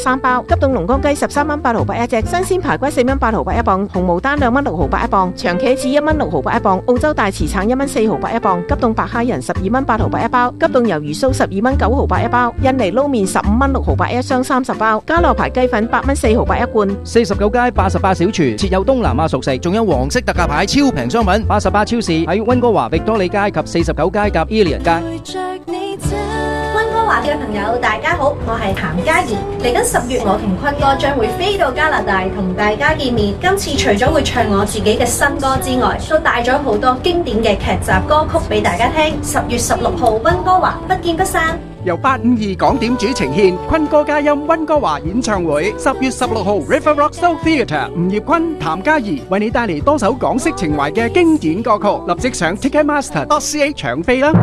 3包，急凍龍江雞13蚊8毫8一隻，新鮮排骨4蚊8毫8一磅，紅毛丹2蚊6毫8一磅，長茄子1蚊6毫8一磅，澳洲大慈橙1蚊4毫8一磅，急凍白蝦仁12蚊8毫8一包，急凍魷魚鬚12蚊9毫8一包，印尼撈麵15蚊6毫8一箱30包，家樂牌雞粉8蚊4毫8一罐。 49街88小廚設有東南亞熟食，仲有黃色特價牌超平商品。88超市喺溫哥華域多利街及49街及 Ilian 街。 溫哥華嘅朋友大家好，我係譚嘉怡。嚟緊10月，我同坤哥將會飛到加拿大同大家見面。今次除咗會唱我自己嘅新歌之外，都帶咗好多經典嘅劇集歌曲俾大家聽。10月16號溫哥華不見不散。 由852港點主呈獻坤歌佳音溫哥華演唱會，10月16號 River Rock Soul Theatre，吳業坤、譚嘉怡為你帶嚟多首港式情懷嘅經典歌曲，立即上 Ticketmaster.ca 搶飛啦！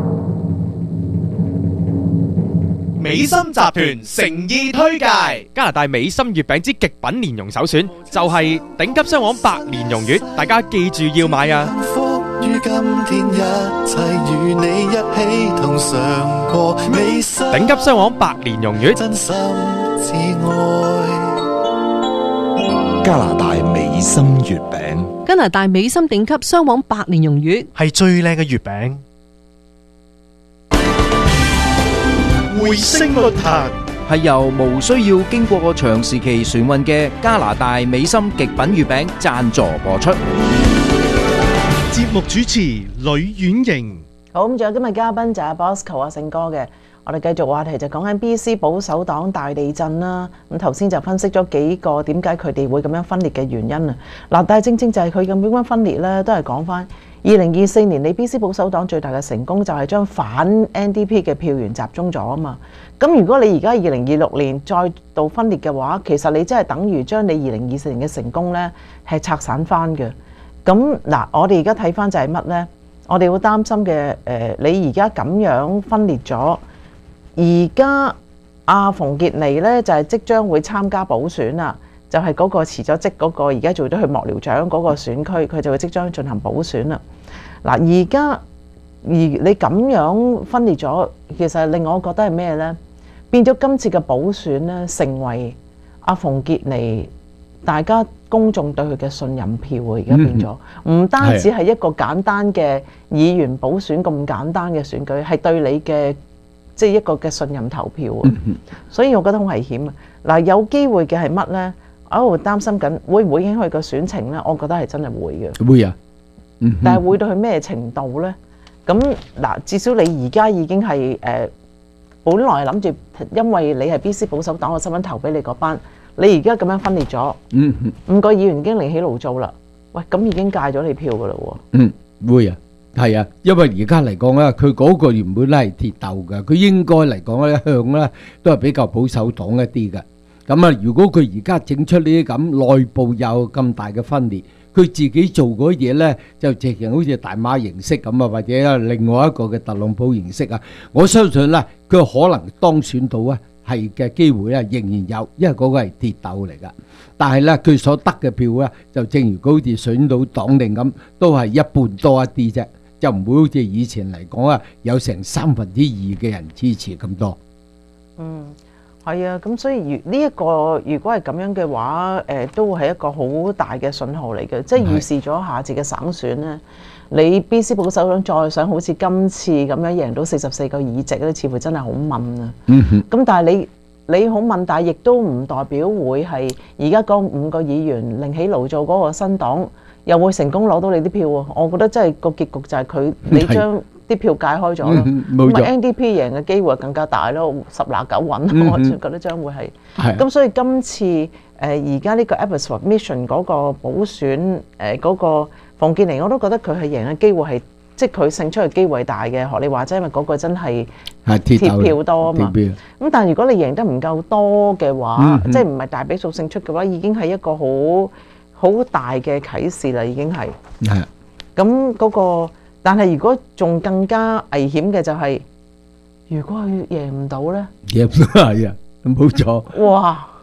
美心集團誠意推介加拿大美心月餅之極品蓮蓉首選，就係頂級雙黃白蓮蓉月，大家記住要買啊！ 於今天一切與你一起同嘗過美心， 頂級雙黃白蓮蓉月， 真心至愛。 加拿大美心月餅， 加拿大美心頂級雙黃白蓮蓉月係最靚嘅月餅。 回聲論壇係由無需要經過長時期船運嘅加拿大美心極品月餅贊助播出。 節目主持呂婉瑩。 好，咁仲有今日嘉賓就係 Bosco 阿勝哥嘅。我哋繼續話題就講緊 BC 保守黨大地震啦。咁頭先就分析咗幾個點解佢哋會咁樣分裂嘅原因啊。嗱，但係正正就係佢咁樣分裂咧，都係講翻2024年你 BC 保守黨最大嘅成功就係將反 NDP 嘅票源集中咗啊嘛。咁如果你而家2026年再度分裂嘅話，其實你真係等於將你2024年嘅成功咧係拆散翻嘅。咁嗱，我哋而家睇翻就係乜呢？我哋會擔心嘅你而家咁樣分裂咗，而家阿馮傑尼呢，就係即將會參加補選啦，就係嗰個辭咗職嗰個，而家做咗去幕僚長嗰個選區，佢就會即將進行補選啦。嗱，而你咁樣分裂咗，其實令我覺得係咩呢？變咗今次嘅補選呢，成為阿馮傑尼大家公眾對佢嘅信任票啊！而家變咗，唔單止係一個簡單嘅議員補選咁簡單嘅選舉，係對你嘅即係一個嘅信任投票啊！所以我覺得好危險啊！嗱，有機會嘅係乜呢？我喺度擔心緊會唔會影響佢個選情呢？我覺得係真係會嘅。 會啊， 但係會到去咩程度呢？咁嗱，至少你而家已經係本來諗住因為你係 BC 保守黨嘅身份投俾你嗰班。你而家咁樣分裂咗，5個議員已經另起爐灶啦。喂，咁已經戒咗你票噶啦喎。 會啊，係啊，因為而家嚟講咧，佢嗰個原本咧係鐵鬥嘅，佢應該嚟講咧向咧都係比較保守黨一啲嘅。咁啊，如果佢而家整出呢啲咁內部有咁大嘅分裂，佢自己做嗰嘢咧就直情好似大馬形式咁啊，或者另外一個嘅特朗普形式啊，我相信咧佢可能當選到啊。係嘅機會咧，仍然有，因為嗰個係鐵鬥嚟噶。但係咧，佢所得嘅票咧，就正如佢好似選到黨定咁，都係一半多一啲啫，就唔會好似以前嚟講啊，有成2/3嘅人支持咁多。 係啊，咁所以呢一個如果係咁樣嘅話，都會係一個好大嘅信號嚟嘅，即係預示咗下次嘅省選咧。你 BC 保守黨再想好似今次咁樣贏到44個議席咧，似乎真係好問啊！咁但係你好問，但係亦都唔代表會係而家嗰5個議員另起爐灶嗰個新黨又會成功攞到你啲票喎。我覺得真係個結局就係你將啲票解開咗咯。咁啊 NDP 贏嘅機會更加大咯，10拿9穩，我覺得將會係。咁所以今次而家呢個 Abbotsford Mission 嗰個補選嗰個馮傑尼我都覺得佢係贏嘅機會係，即係佢勝出嘅機會大嘅。學你話齋，因為嗰個真係鐵票多啊嘛。咁但係如果你贏得唔夠多嘅話，即係唔係大比數勝出嘅話，已經係一個好大嘅啟示啦，已經係。咁嗰個，但係如果仲更加危險嘅就係，如果佢贏唔到咧， 贏唔到係啊，冇錯。 哇！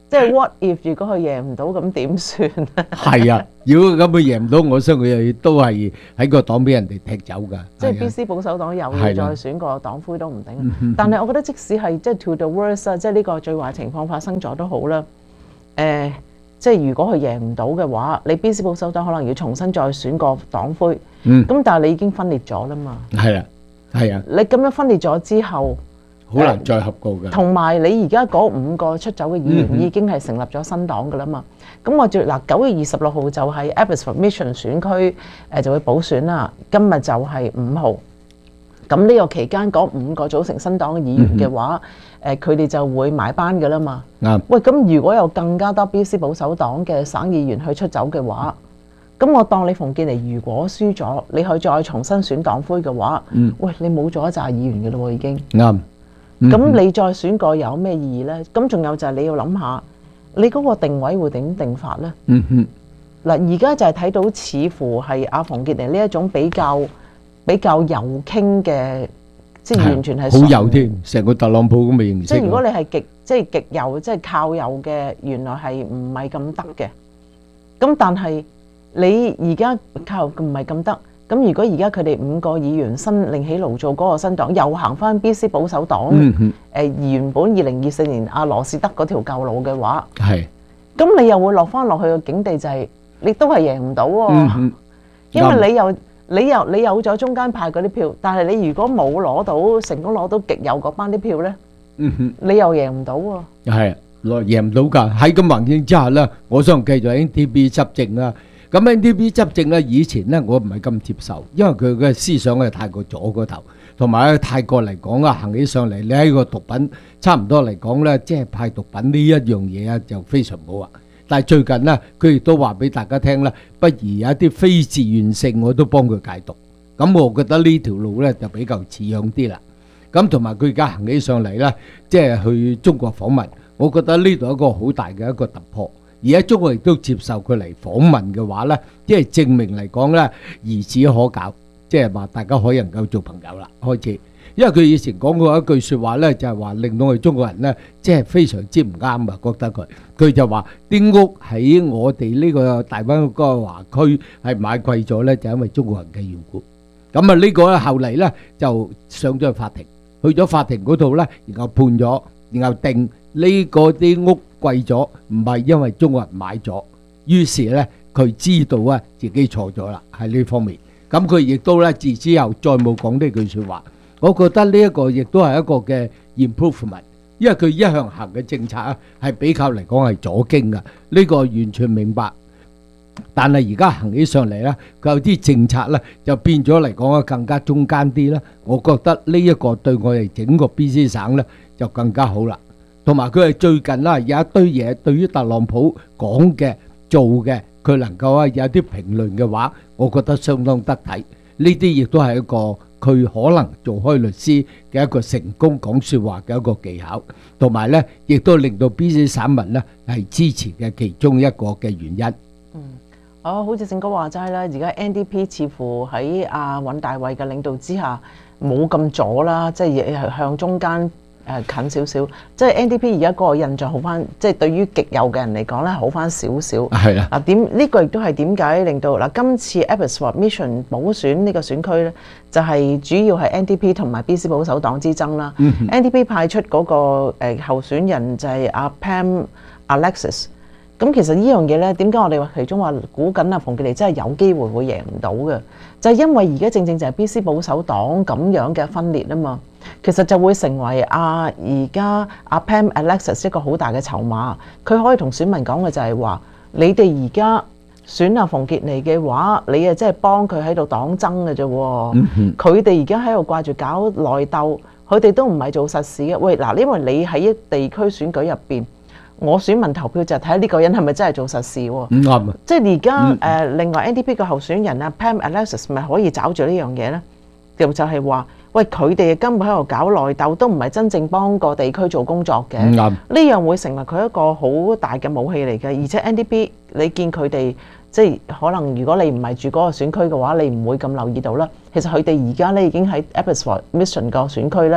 即係 what if 如果佢贏唔到咁點算咧？ 係啊，如果咁佢贏唔到，我相信佢都係喺個黨俾人哋踢走㗎。 即係 BC 保守黨又要再選個黨魁都唔定。但係我覺得即使係即係 to the worst 啊，即係呢個最壞情況發生咗都好啦。即係如果佢贏唔到嘅話，你 BC 保守黨可能要重新再選個黨魁。咁但係你已經分裂咗啦嘛。係啊，係啊。你咁樣分裂咗之後， 好難再合過㗎。 同埋你而家嗰5個出走嘅議員已經係成立咗新黨㗎啦嘛。咁我嗱9月26號就係 Abbotsford Mission 選區就會補選啦。今日就係5號。咁呢個期間嗰5個組成新黨嘅議員嘅話，佢哋就會買班㗎啦嘛。啱。喂，咁如果有更加多 BC 保守黨嘅省議員去出走嘅話，咁我當你馮健妮如果輸咗，你去再重新選黨魁嘅話，喂，你冇咗一紮議員㗎咯喎已經。啱。咁你再選過有咩意義呢？咁仲有就係你要諗下，你嗰個定位會點定法呢？嗱，而家就係睇到似乎係阿馮健妮呢一種比較右傾嘅，即係完全係好右添，成個特朗普咁嘅形式。 即係如果你係極右，即係靠右嘅，原來係唔係咁得嘅。咁但係你而家靠右唔係咁得。咁如果而家佢哋5個議員新另起爐灶嗰個新黨，又行翻 BC 保守黨，原本2024年阿羅士德嗰條舊路嘅話，咁你又會落翻落去嘅境地就係你都係贏唔到喎，因為你有咗中間派嗰啲票，但係你如果冇攞到成功攞到極右嗰班啲票咧，你又贏唔到喎。係贏唔到㗎，喺咁環境之下咧，我想繼續 NDP 執政啦。咁 NDP 執政咧，以前咧我唔係咁接受，因為佢嘅思想係太過左嗰頭，同埋咧太過嚟講啊，行起上嚟你喺個毒品差唔多嚟講咧，即係派毒品呢一樣嘢啊，就非常好啊。但係最近咧，佢亦都話俾大家聽啦，不如有一啲非自願性我都幫佢戒毒。咁我覺得呢條路咧就比較似樣啲啦。咁同埋佢而家行起上嚟咧，即係去中國訪問，我覺得呢度一個好大嘅一個突破。而家中國亦都接受佢嚟訪問嘅話咧，即係證明嚟講咧，兒子可教，即係話大家可以能夠做朋友啦。開始，因為佢以前講過一句説話咧，就係話令到我哋中國人咧，即係非常之唔啱啊！覺得佢就話啲屋喺我哋呢個大灣嗰個華區係買貴咗咧，就因為中國人嘅緣故。咁啊，呢個咧後嚟咧就上咗去法庭，去咗法庭嗰度咧，然後判咗，然後定呢個啲屋貴咗，唔係因為中國人買咗，於是咧佢知道啊自己錯咗啦喺呢方面。咁佢亦都咧自之後再冇講呢句説話。我覺得呢一個亦都係一個嘅 improvement， 因為佢一向行嘅政策啊係比較嚟講係左傾噶，呢個完全明白。但係而家行起上嚟咧，佢有啲政策咧就變咗嚟講啊更加中間啲啦。我覺得呢一個對我哋整個 BC 省咧就更加好啦。同埋佢係最近啦有一堆嘢對於特朗普講嘅做嘅，佢能夠啊有啲評論嘅話，我覺得相當得體。呢啲亦都係一個佢可能做開律師嘅一個成功講説話嘅一個技巧，同埋咧亦都令到 BC 省民咧係支持嘅其中一個嘅原因。好似正哥話齋啦，而家 NDP 似乎喺阿尹大衛嘅領導之下冇咁左啦，即係向中間近少少。即係 NDP 而家嗰個印象好翻，即係對於極右嘅人嚟講咧好翻少少。係啦。嗱呢個亦都係點解令到嗱今次 Abbotsford Mission 補選呢個選區咧，就係主要係 NDP 同埋 BC 保守黨之爭啦。NDP 派出嗰個候選人就係阿 Pam Alexis。咁其實呢樣嘢咧，點解我哋話其中話估緊啊馮健妮真係有機會會贏唔到嘅，就係因為而家正正就係 BC 保守黨咁樣嘅分裂啊嘛，其實就會成為而家阿 Pam Alexis 一個好大嘅籌碼，佢可以同選民講嘅就係話，你哋而家選阿馮健妮嘅話，你啊真係幫佢喺度黨爭嘅啫喎，佢哋而家喺度掛住搞內鬥，佢哋都唔係做實事嘅。喂嗱，因為你喺一地區選舉入邊。我選民投票就係睇下呢個人係咪真係做實事喎？唔啱啊！即係而家另外 NDP 嘅候選人啊 Pam Alexis 咪可以找住呢樣嘢咧？就係話，喂佢哋根本喺度搞內鬥，都唔係真正幫個地區做工作嘅。唔啱。呢樣會成為佢一個好大嘅武器嚟嘅，而且 NDP 你見佢哋即係可能如果你唔係住嗰個選區嘅話，你唔會咁留意到啦。其實佢哋而家咧已經喺 Abbotsford Mission 個選區咧。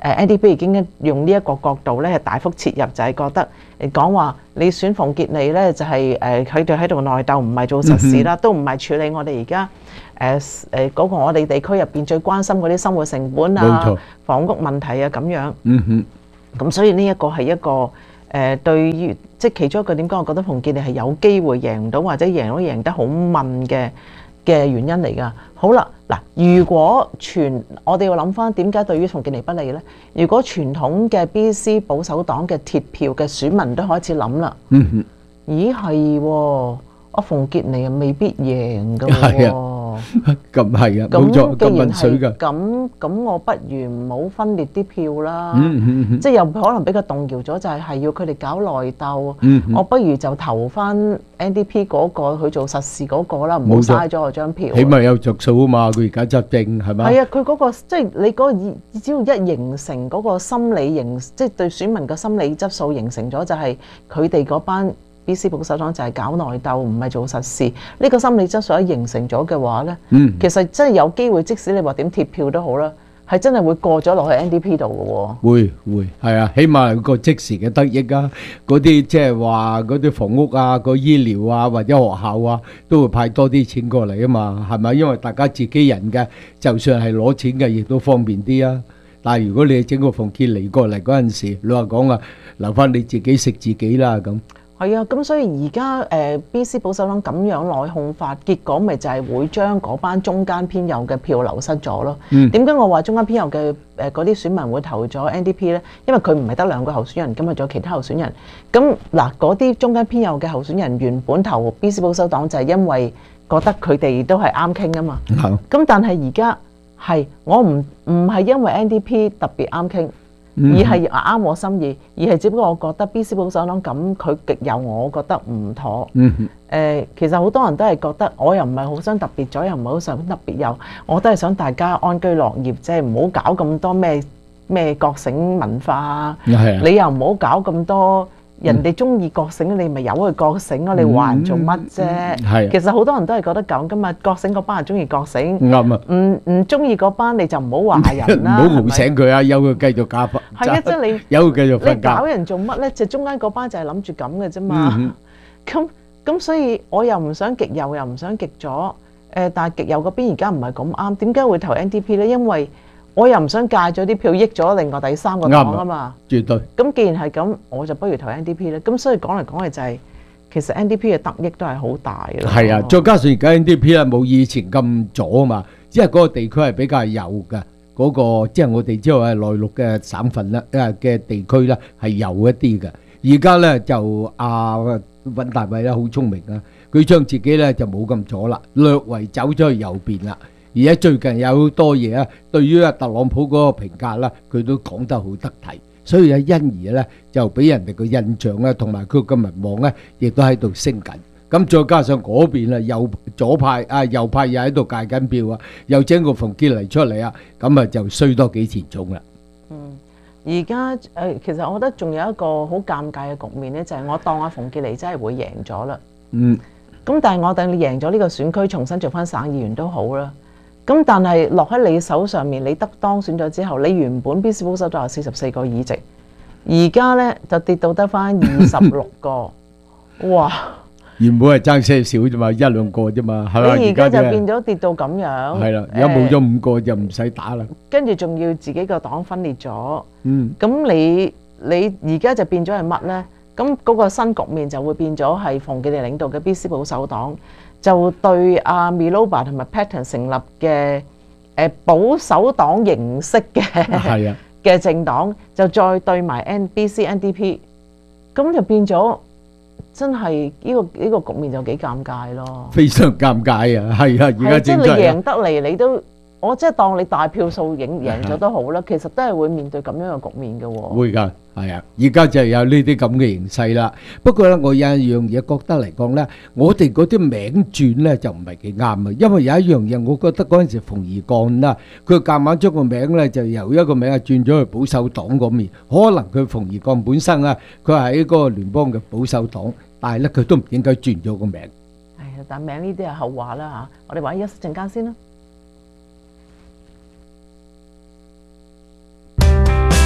NDP 已經用呢一個角度咧係大幅切入，就係覺得講話你選馮傑尼咧就係佢哋喺度內鬥，唔係做實事啦，都唔係處理我哋而家嗰個我哋地區入邊最關心嗰啲生活成本啊、房屋問題啊咁樣。咁所以呢一個係一個對於即係其中一個點講，我覺得馮傑尼係有機會贏唔到，或者贏都贏得好問嘅原因嚟㗎。好啦，嗱，如果我哋要諗翻點解對於馮傑尼不利呢？如果傳統嘅 BC 保守黨嘅鐵票嘅選民都開始諗啦，咦係喎，阿馮傑尼又未必贏㗎喎。 咁係啊，冇錯，咁問水㗎。 咁我不如唔好分裂啲票啦，即係又可能俾佢動搖咗，就係要佢哋搞內鬥。我不如就投翻 NDP 嗰個去做實事嗰個啦，唔好嘥咗我張票。 起碼有着數啊嘛，佢而家執政係咪？ 係啊，佢嗰個即係你嗰個只要一形成嗰個心理即係對選民嘅心理質素形成咗，就係佢哋嗰班BC 保守黨就係搞內鬥，唔係做實事。呢個心理質素一形成咗嘅話呢，其實真係有機會，即使你話點貼票都好啦，係真係會過咗落去 NDP 度嘅喎。會係啊，起碼有個即時嘅得益啊！嗰啲即係話嗰啲房屋啊、個醫療啊或者學校啊，都會派多啲錢過嚟啊嘛，係咪？因為大家自己人嘅，就算係攞錢嘅，亦都方便啲啊。但係如果你整個馮傑尼過嚟嗰陣時，你話講啊，留翻你自己食自己啦咁。 係啊，咁所以而家BC 保守黨咁樣內控法，結果咪就係會將嗰班中間偏右嘅票流失咗咯。點解我話中間偏右嘅嗰啲選民會投咗 NDP 呢？因為佢唔係得兩個候選人，咁咪仲有其他候選人。咁嗱，嗰啲中間偏右嘅候選人原本投 BC 保守黨就係因為覺得佢哋都係啱傾啊嘛。咁但係而家係我唔係因為 NDP 特別啱傾。而係啱我心意，而係只不過我覺得 BC 保守黨咁佢極右，我覺得唔妥。其實好多人都係覺得，我又唔係好想特別左，又唔係好想特別右，我都係想大家安居樂業，即係唔好搞咁多咩覺醒文化。你又唔好搞咁多。人哋中意覺醒，你咪由佢覺醒咯，你話人做乜啫？其實好多人都係覺得咁，今日覺醒嗰班人中意覺醒，啱啊！唔中意嗰班你就唔好話人啦，唔好喚醒佢啊，由佢繼續加班。係啊，即係你由佢繼續瞓覺。你搞人做乜咧？就中間嗰班就係諗住咁嘅啫嘛。咁所以我又唔想極右，又唔想極左。但係極右嗰邊而家唔係咁啱，點解會投 NDP 咧？因為我又唔想戒咗啲票，益咗另外第三個黨啊嘛。絕對。咁既然係咁，我就不如投 NDP 咧。咁所以講嚟講去就係，其實 NDP 嘅得益都係好大嘅。係啊，再加上而家 NDP 咧冇以前咁左啊嘛，即係嗰個地區係比較右嘅，嗰個即係我哋知道係內陸嘅省份啦，嘅地區咧係右一啲嘅。而家咧就尹大偉咧好聰明啊，佢將自己咧就冇咁左啦，略為走咗去右邊啦。而家最近有好多嘢啊，對於特朗普嗰個評價啦，佢都講得好得體，所以因而咧就俾人哋個印象咧，同埋佢個民望咧，亦都喺度升緊。咁再加上嗰邊啊，右派又喺度戒緊票啊，又整個馮傑尼出嚟啊，咁啊就衰多幾錢重啦。 而家其實我覺得仲有一個好尷尬嘅局面咧，就係我當阿馮傑尼真係會贏咗啦。咁但係我等你贏咗呢個選區，重新做翻省議員都好啦。咁但係落喺你手上面，你當選咗之後，你原本 BC 保守黨有44個議席，而家呢就跌到得翻26個，哇！ 原本係爭些少啫嘛，一兩個啫嘛，係咪？ 你而家就變咗跌到咁樣。 係啦，而家冇咗5個就唔使打啦。 跟住仲要自己個黨分裂咗。咁你而家就變咗係乜呢？咁嗰個新局面就會變咗係馮傑尼領導嘅 BC 保守黨。就對阿 Miloba 同埋 Patten 成立嘅保守黨形式嘅政黨，就再對埋 BC NDP，咁就變咗真係呢個局面就幾尷尬咯。非常尷尬啊！係啊，而家即係你贏得嚟，你都我即係當你大票數贏咗都好啦，其實都係會面對咁樣嘅局面嘅喎。會㗎。係啊，而家就有呢啲咁嘅形勢啦。不過咧，我有一樣嘢覺得嚟講咧，我哋嗰啲名轉咧就唔係幾啱啊。因為有一樣嘢，我覺得嗰陣時馮怡幹啦，佢夾硬將個名咧就由一個名啊轉咗去保守黨嗰面。可能佢馮怡幹本身啊，佢係喺嗰個聯邦嘅保守黨，但係咧佢都唔應該轉咗個名。係啊，但名呢啲係後話啦嚇。我哋玩一陣間先啦。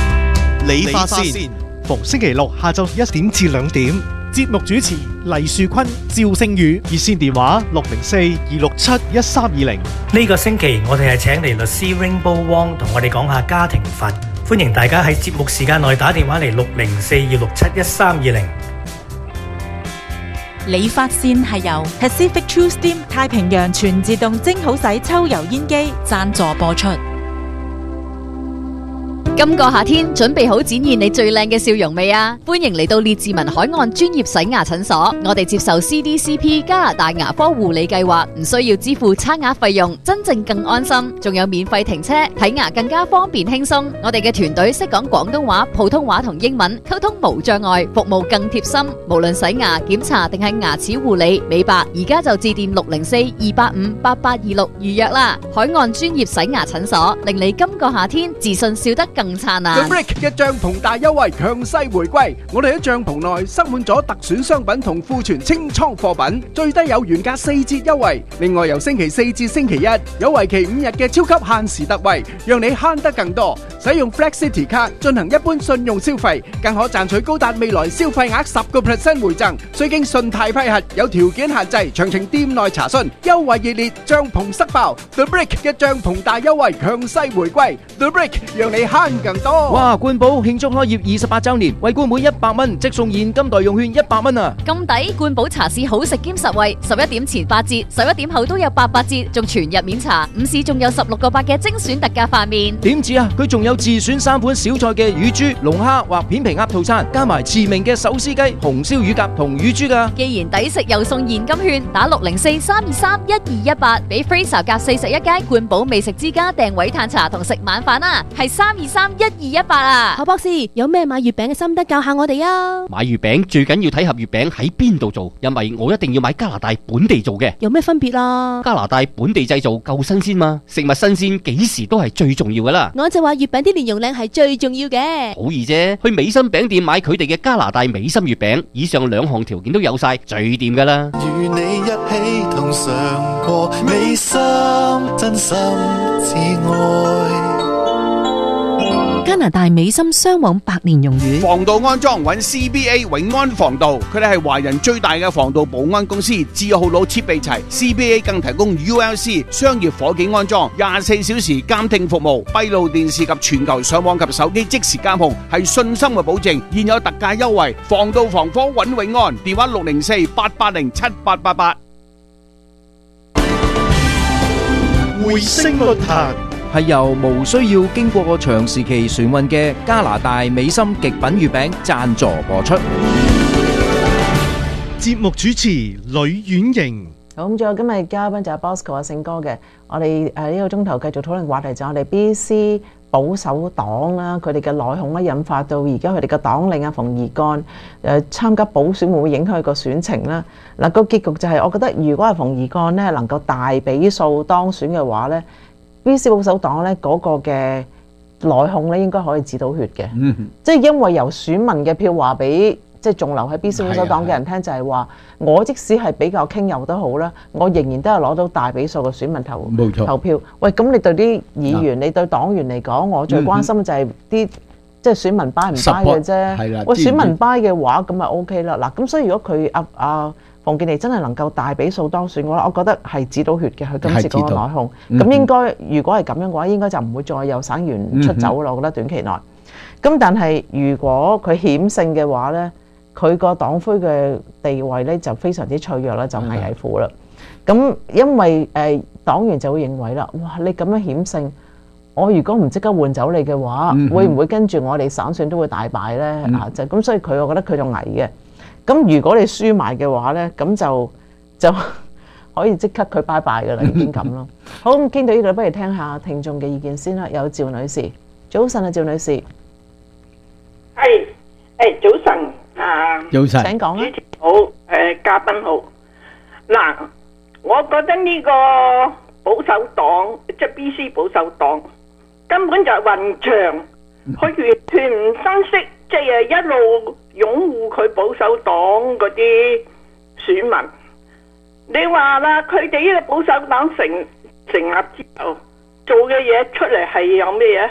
理髮線，逢星期六下晝1點至2點。節目主持黎樹坤、趙星宇，熱線電話604-267-1320。 呢個星期我哋係請嚟律師 Rainbow Wong 同我哋講下家庭法，歡迎大家喺節目時間內打電話嚟604-267-1320。 理髮線係由 Pacific True Steam 太平洋全自動蒸好洗抽油煙機贊助播出。 今個夏天準備好展現你最靚嘅笑容未啊？歡迎嚟到列治文海岸專業洗牙診所，我哋接受 CDCP 加拿大牙科護理計劃，唔需要支付刷牙費用，真正更安心，仲有免費停車，睇牙更加方便輕鬆。我哋嘅團隊識講廣東話、普通話同英文，溝通無障礙，服務更貼心。無論洗牙、檢查定係牙齒護理、美白，而家就致電604-285-8826預約啦。海岸專業洗牙診所，令你今個夏天自信笑得更燦爛。 The Brick 嘅帳篷大優惠強勢回歸，我哋喺帳篷內塞滿咗特選商品同庫存清倉貨品，最低有原價4折優惠。另外由星期4至星期1有為期5日嘅超級限時特惠，讓你慳得更多。使用 Flex City 卡進行一般信用消費，更可賺取高達未來消費額10% 回贈，需經信貸批核，有條件限制，詳情店內查詢。優惠熱烈，帳篷塞爆 The Brick 嘅帳篷大優惠強勢回歸 The Brick 讓你慳更多。 哇！冠寶慶祝開業28週年，惠顧每100蚊即送現金代用券100蚊啊！ 咁抵！冠寶茶市好食兼實惠，11點前8折，11點後都有88折，仲全日免茶。午市仲有16個8嘅精選特價飯麵。 點止啊！佢仲有自選3款小菜嘅乳豬、龍蝦或片皮鴨套餐，加埋馳名嘅手撕雞、紅燒乳鴿同乳豬㗎。 既然抵食又送現金券，打604-323-1218，俾 Fraser 夾41街冠寶美食之家訂位嘆茶同食晚飯啊！係323-1218啊！ 何博士有咩買月餅嘅心得教下我哋啊？ 買月餅最緊要睇盒月餅喺邊度做，因為我一定要買加拿大本地做嘅。 有咩分別啊？ 加拿大本地製造夠新鮮嘛，食物新鮮幾時都係最重要噶啦。 我就話月餅啲蓮蓉靚係最重要嘅。 好易啫，去美心餅店買佢哋嘅加拿大美心月餅，以上2項條件都有晒，最掂噶啦。 與你一起同嘗過美心，真心至愛。 加拿大美心雙黃百年榕乳防盜安裝揾 CBA 永安防盜，佢哋係華人最大嘅防盜保安公司，字號佬設備齊。CBA 更提供 ULC 商業火警安裝、24小時監聽服務、閉路電視及全球上網及手機即時監控，係信心嘅保證。現有特價優惠，防盜防火揾永安，電話604-880-7888。 回聲論壇係由無需要經過長時期船運嘅加拿大美心極品月餅贊助播出。 節目主持呂婉瑩。 好，咁仲有今日嘉賓就係 Bosco 阿勝哥嘅，我哋呢個鐘頭繼續討論話題就係我哋 BC 保守黨啦，佢哋嘅內訌咧引發到而家佢哋嘅黨領啊馮怡幹參加補選會唔會影響佢個選情啦？嗱，個結局就係我覺得如果係馮怡幹咧能夠大比數當選嘅話咧，BC 保守黨咧嗰個嘅內訌咧應該可以止到血嘅，即係因為由選民嘅票話俾即係仲留喺 BC 保守黨嘅人聽，就係話我即使係比較傾右都好啦，我仍然都係攞到大比數嘅選民投票。喂，咁你對啲議員、你對黨員嚟講，我最關心就係啲即係選民 buy 唔 buy 嘅啫。喂，選民 buy 嘅話，咁咪 OK 啦。嗱，咁所以如果佢馮健利真係能夠大比數當選嘅話，我覺得係止到血嘅。佢今次嗰個內訌，咁應該如果係咁樣嘅話，應該就唔會再有省員出走咯。我覺得短期內。咁但係如果佢險勝嘅話咧，佢個黨魁嘅地位咧就非常之脆弱啦，就危危乎啦。咁因為黨員就會認為啦，哇！你咁樣險勝，我如果唔即刻換走你嘅話，會唔會跟住我哋省選都會大敗咧？就咁，所以我覺得佢就危嘅。咁如果你輸埋嘅話咧，咁就可以即刻佢拜拜噶啦，已經咁咯。好，咁傾到呢度，不如聽下聽眾嘅意見先啦。有趙女士，早晨啊，趙女士， 係早晨啊， 早晨， 請講啊。 主持好，嘉賓好。嗱，我覺得呢個保守黨即係 BC 保守黨根本就係混帳，佢完全唔珍惜，即係一路擁護佢保守黨嗰啲選民。你話啦，佢哋呢個保守黨成立之後做嘅嘢出嚟係有咩嘢？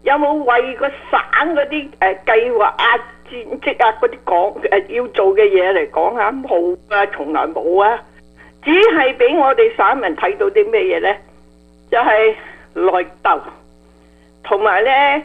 有冇為個省嗰啲計劃啊、戰績啊嗰啲講要做嘅嘢嚟講下？冇啊，從來冇啊，只係俾我哋省民睇到啲咩嘢呢？就係、內鬥，同埋呢，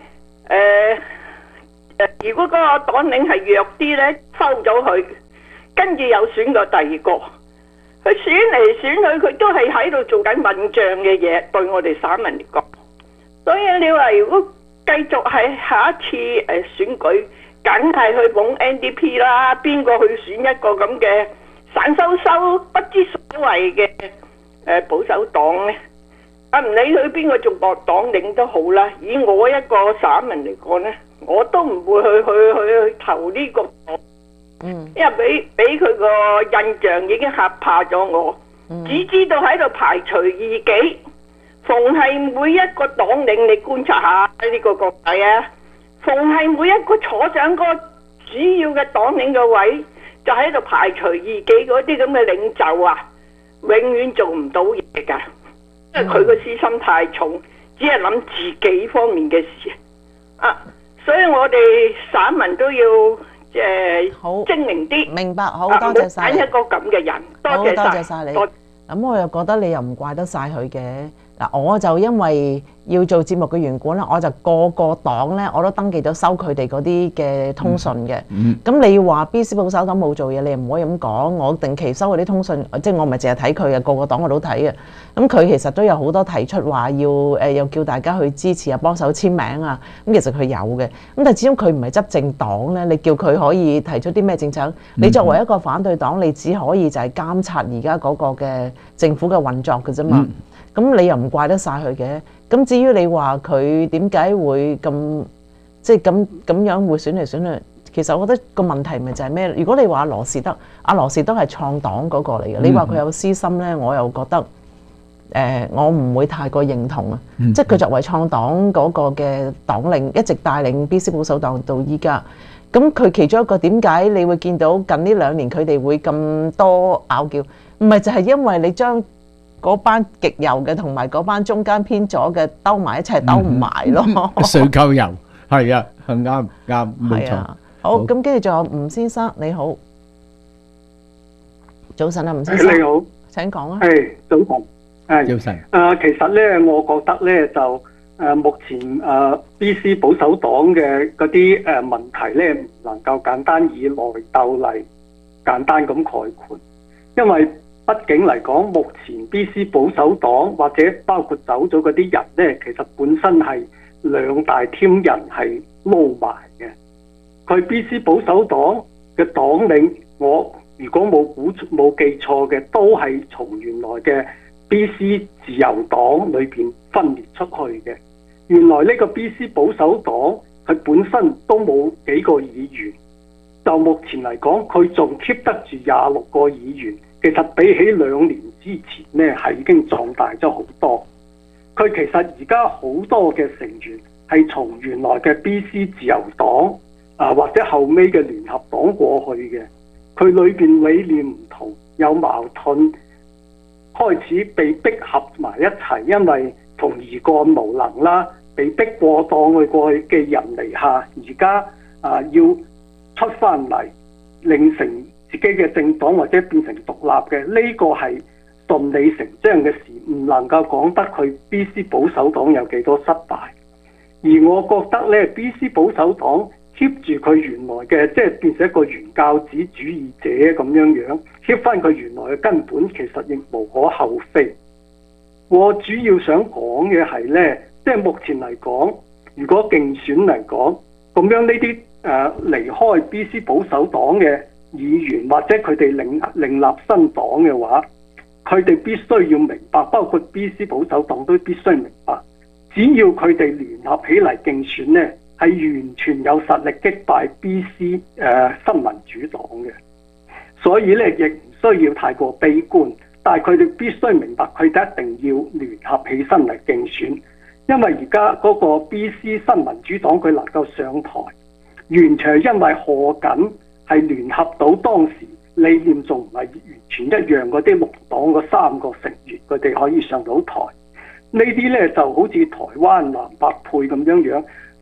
如果嗰個黨領係弱啲呢，收咗佢，跟住又選過第二個，佢選嚟選去，佢都係喺度做緊混帳嘅嘢，對我哋省民嚟講。所以你話如果繼續係下一次選舉，梗係去捧 NDP 啦，邊個去選一個咁嘅散收收不知所謂嘅保守黨呢？唔理佢邊個做黨領都好啦，以我一個省民嚟講呢，我都唔會去投呢個黨，因為俾佢個印象已經嚇怕咗我，只知道喺度排除異己。逢係每一個黨領，你觀察下呢個國際啊，逢係每一個坐上個主要嘅黨領嘅位，就喺度排除異己嗰啲咁嘅領袖啊，永遠做唔到嘢㗎，因為佢個私心太重，只係諗自己方面嘅事啊，所以我哋省民都要精明啲。 明白，好多謝晒。 揀一個咁嘅人，多謝晒你。咁我又覺得你又唔怪得晒佢嘅。嗱，我就因為要做節目嘅緣故咧，我就個個黨咧我都登記咗收佢哋嗰啲嘅通訊嘅。咁你要話 BC 保守黨冇做嘢，你又唔可以咁講。我定期收嗰啲通訊，即係我唔係淨係睇佢嘅，個個黨我都睇嘅。咁佢其實都有好多提出話要又叫大家去支持啊，幫手簽名啊。咁其實佢有嘅。咁但係始終佢唔係執政黨咧，你叫佢可以提出啲咩政策？你作為一個反對黨，你只可以就係監察而家嗰個嘅政府嘅運作嘅啫嘛。咁你又唔怪得晒佢嘅。咁至於你話佢點解會咁即係咁樣會選嚟選去，其實我覺得個問題咪就係咩？如果你話羅士德係創黨嗰個嚟嘅，你話佢有私心呢，我又覺得我唔會太過認同啊。即係佢作為創黨嗰個嘅黨領，一直帶領 BC 保守黨到依家。咁佢其中一個點解你會見到近呢2年佢哋會咁多拗撬？唔係就係因為你將嗰班極右嘅同埋嗰班中間偏左嘅兜埋一齊兜唔埋咯， 水溝油係啊，啱冇錯。 好，咁跟住仲有吳先生，你好，早晨啊，吳先生， 你好， 請講啊。 係早晨， 早晨。 其實咧，我覺得咧就目前BC 保守黨嘅嗰啲問題咧，唔能夠簡單以內鬥嚟簡單咁概括，因為畢竟嚟講，目前 BC 保守黨或者包括走咗嗰啲人呢，其實本身係兩大 team 人係撈埋嘅。佢 BC 保守黨嘅黨領，我如果冇記錯嘅，都係從原來嘅 BC 自由黨裏邊分裂出去嘅。原來呢個 BC 保守黨佢本身都冇幾個議員，就目前嚟講，佢仲 keep 得住26個議員。其實比起2年之前呢，係已經壯大咗好多。佢其實而家好多嘅成員係從原來嘅 BC 自由黨或者後尾嘅聯合黨過去嘅。佢裏邊理念唔同，有矛盾，開始被逼合埋一齊，因為同兒幹無能啦，被逼過檔去過去嘅人嚟下，而家要出翻嚟，令成自己嘅政黨或者變成獨立嘅，呢個係順理成章嘅事，唔能夠講得佢 BC 保守黨有幾多失敗。而我覺得咧 BC 保守黨 keep 住佢原來嘅，即係變成一個原教旨主義者咁樣 keep 翻佢原來嘅根本，其實亦無可厚非。我主要想講嘅係咧，即係目前嚟講，如果競選嚟講，咁樣呢啲離開 BC 保守黨嘅議員或者佢哋另立新黨嘅話，佢哋必須要明白，包括 BC 保守黨都必須明白，只要佢哋聯合起嚟競選呢，係完全有實力擊敗 BC 新民主黨嘅。所以咧，亦唔需要太過悲觀，但係佢哋必須明白，佢哋一定要聯合起身嚟競選，因為而家嗰個 BC 新民主黨佢能夠上台，完全係因為賀錦係聯合到當時理念仲唔係完全一樣嗰啲綠黨嗰3個成員，佢哋可以上到台。呢啲呢就好似台灣藍白配咁樣，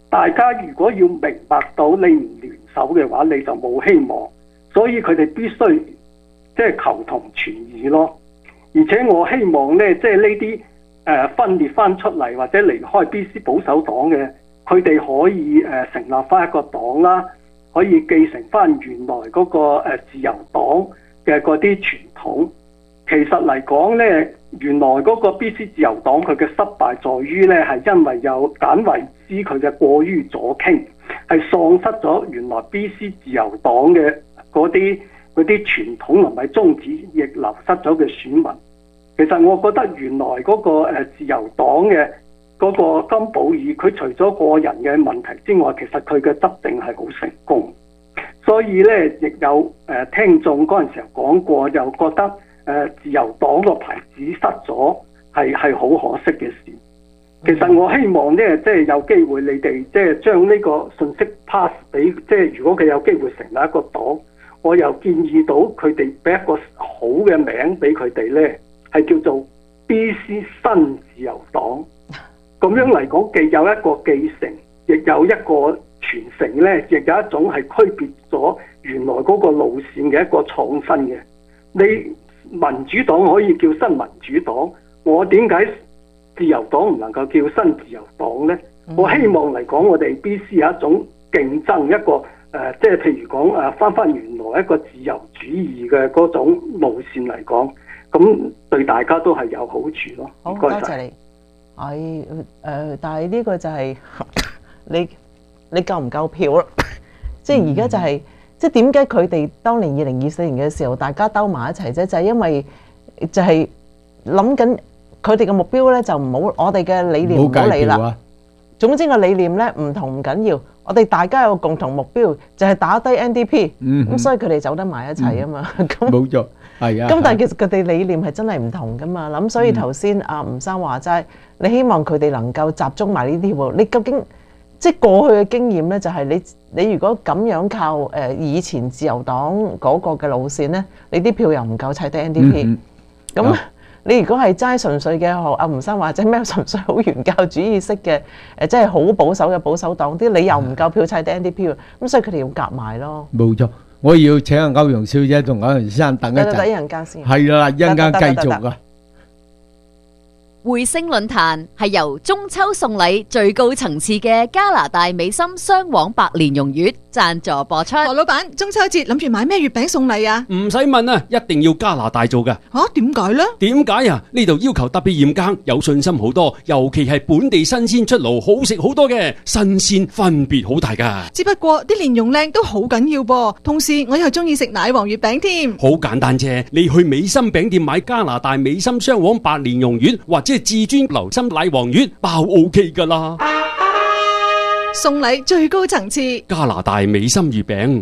大家如果要明白到你唔聯手嘅話，你就冇希望。所以佢哋必須即係求同存異咯。而且我希望呢，即係呢啲分裂翻出嚟或者離開 BC 保守黨嘅，佢哋可以成立翻一個黨啦，可以繼承翻原來嗰個自由黨嘅嗰啲傳統。其實嚟講呢，原來嗰個 BC 自由黨佢嘅失敗在於呢，係因為有簡維茲佢嘅過於左傾，係喪失咗原來 BC 自由黨嘅嗰啲傳統同埋宗旨，亦流失咗嘅選民。其實我覺得原來嗰個自由黨嘅嗰個金寶爾，佢除咗個人嘅問題之外，其實佢嘅執政係好成功。所以呢，亦有聽眾嗰陣時候講過，又覺得自由黨個牌子失咗係好可惜嘅事。其實我希望呢，即係有機會你哋即係將呢個信息 pass 俾，即係如果佢有機會成立一個黨，我又建議到佢哋俾一個好嘅名俾佢哋呢，係叫做 BC 新自由黨。咁樣嚟講，既有一個繼承，亦有一個傳承呢，亦有一種係區別咗原來嗰個路線嘅一個創新嘅。你民主黨可以叫新民主黨，我點解自由黨唔能夠叫新自由黨呢？我希望嚟講，我哋 BC 有一種競爭，一個即係譬如講翻原來一個自由主義嘅嗰種路線嚟講，咁對大家都係有好處咯。 好，多謝你。但係呢個就係你夠唔夠票咯？即係而家就係。即係點解佢哋當年2024年嘅時候，大家兜埋一齊啫？就係因為就係諗緊佢哋嘅目標咧，就唔好我哋嘅理念唔好理啦。總之個理念咧唔同唔緊要，我哋大家有個共同目標，就係打低 NDP。咁所以佢哋走得埋一齊啊嘛。 冇錯，係啊。 咁但係其實佢哋理念係真係唔同噶嘛。咁所以頭先阿吳生話齋，你希望佢哋能夠集中埋呢啲喎。你究竟即係過去嘅經驗咧，就係你如果咁樣靠以前自由黨嗰個嘅路線咧，你啲票又唔夠砌低 NDP。咁你如果係齋純粹嘅學阿吳生話齋咩純粹好原教主義式嘅即係好保守嘅保守黨啲，你又唔夠票砌低 NDP。咁所以佢哋要夾埋咯。 冇錯，我要請阿歐陽小姐同歐陽先生等一陣。 等一陣間先。 係啦，一陣間繼續啊。 匯星論壇係由中秋送禮最高層次嘅加拿大美心雙黃白蓮蓉月贊助播出。 何老闆，中秋節諗住買咩月餅送禮啊？ 唔使問啊，一定要加拿大做㗎。 點解呢？ 點解啊？呢度要求特別嚴格，有信心好多，尤其係本地新鮮出爐，好食好多嘅，新鮮分別好大㗎。 只不過啲蓮蓉靚都好緊要噃，同時我又中意食奶黃月餅添。 好簡單啫，你去美心餅店買加拿大美心雙黃白蓮蓉月或者係至尊流心奶黃月包 OK 噶啦， 送禮最高層次， 加拿大美心月餅。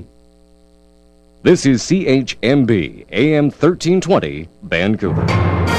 This is CHMB AM 1320 Vancouver。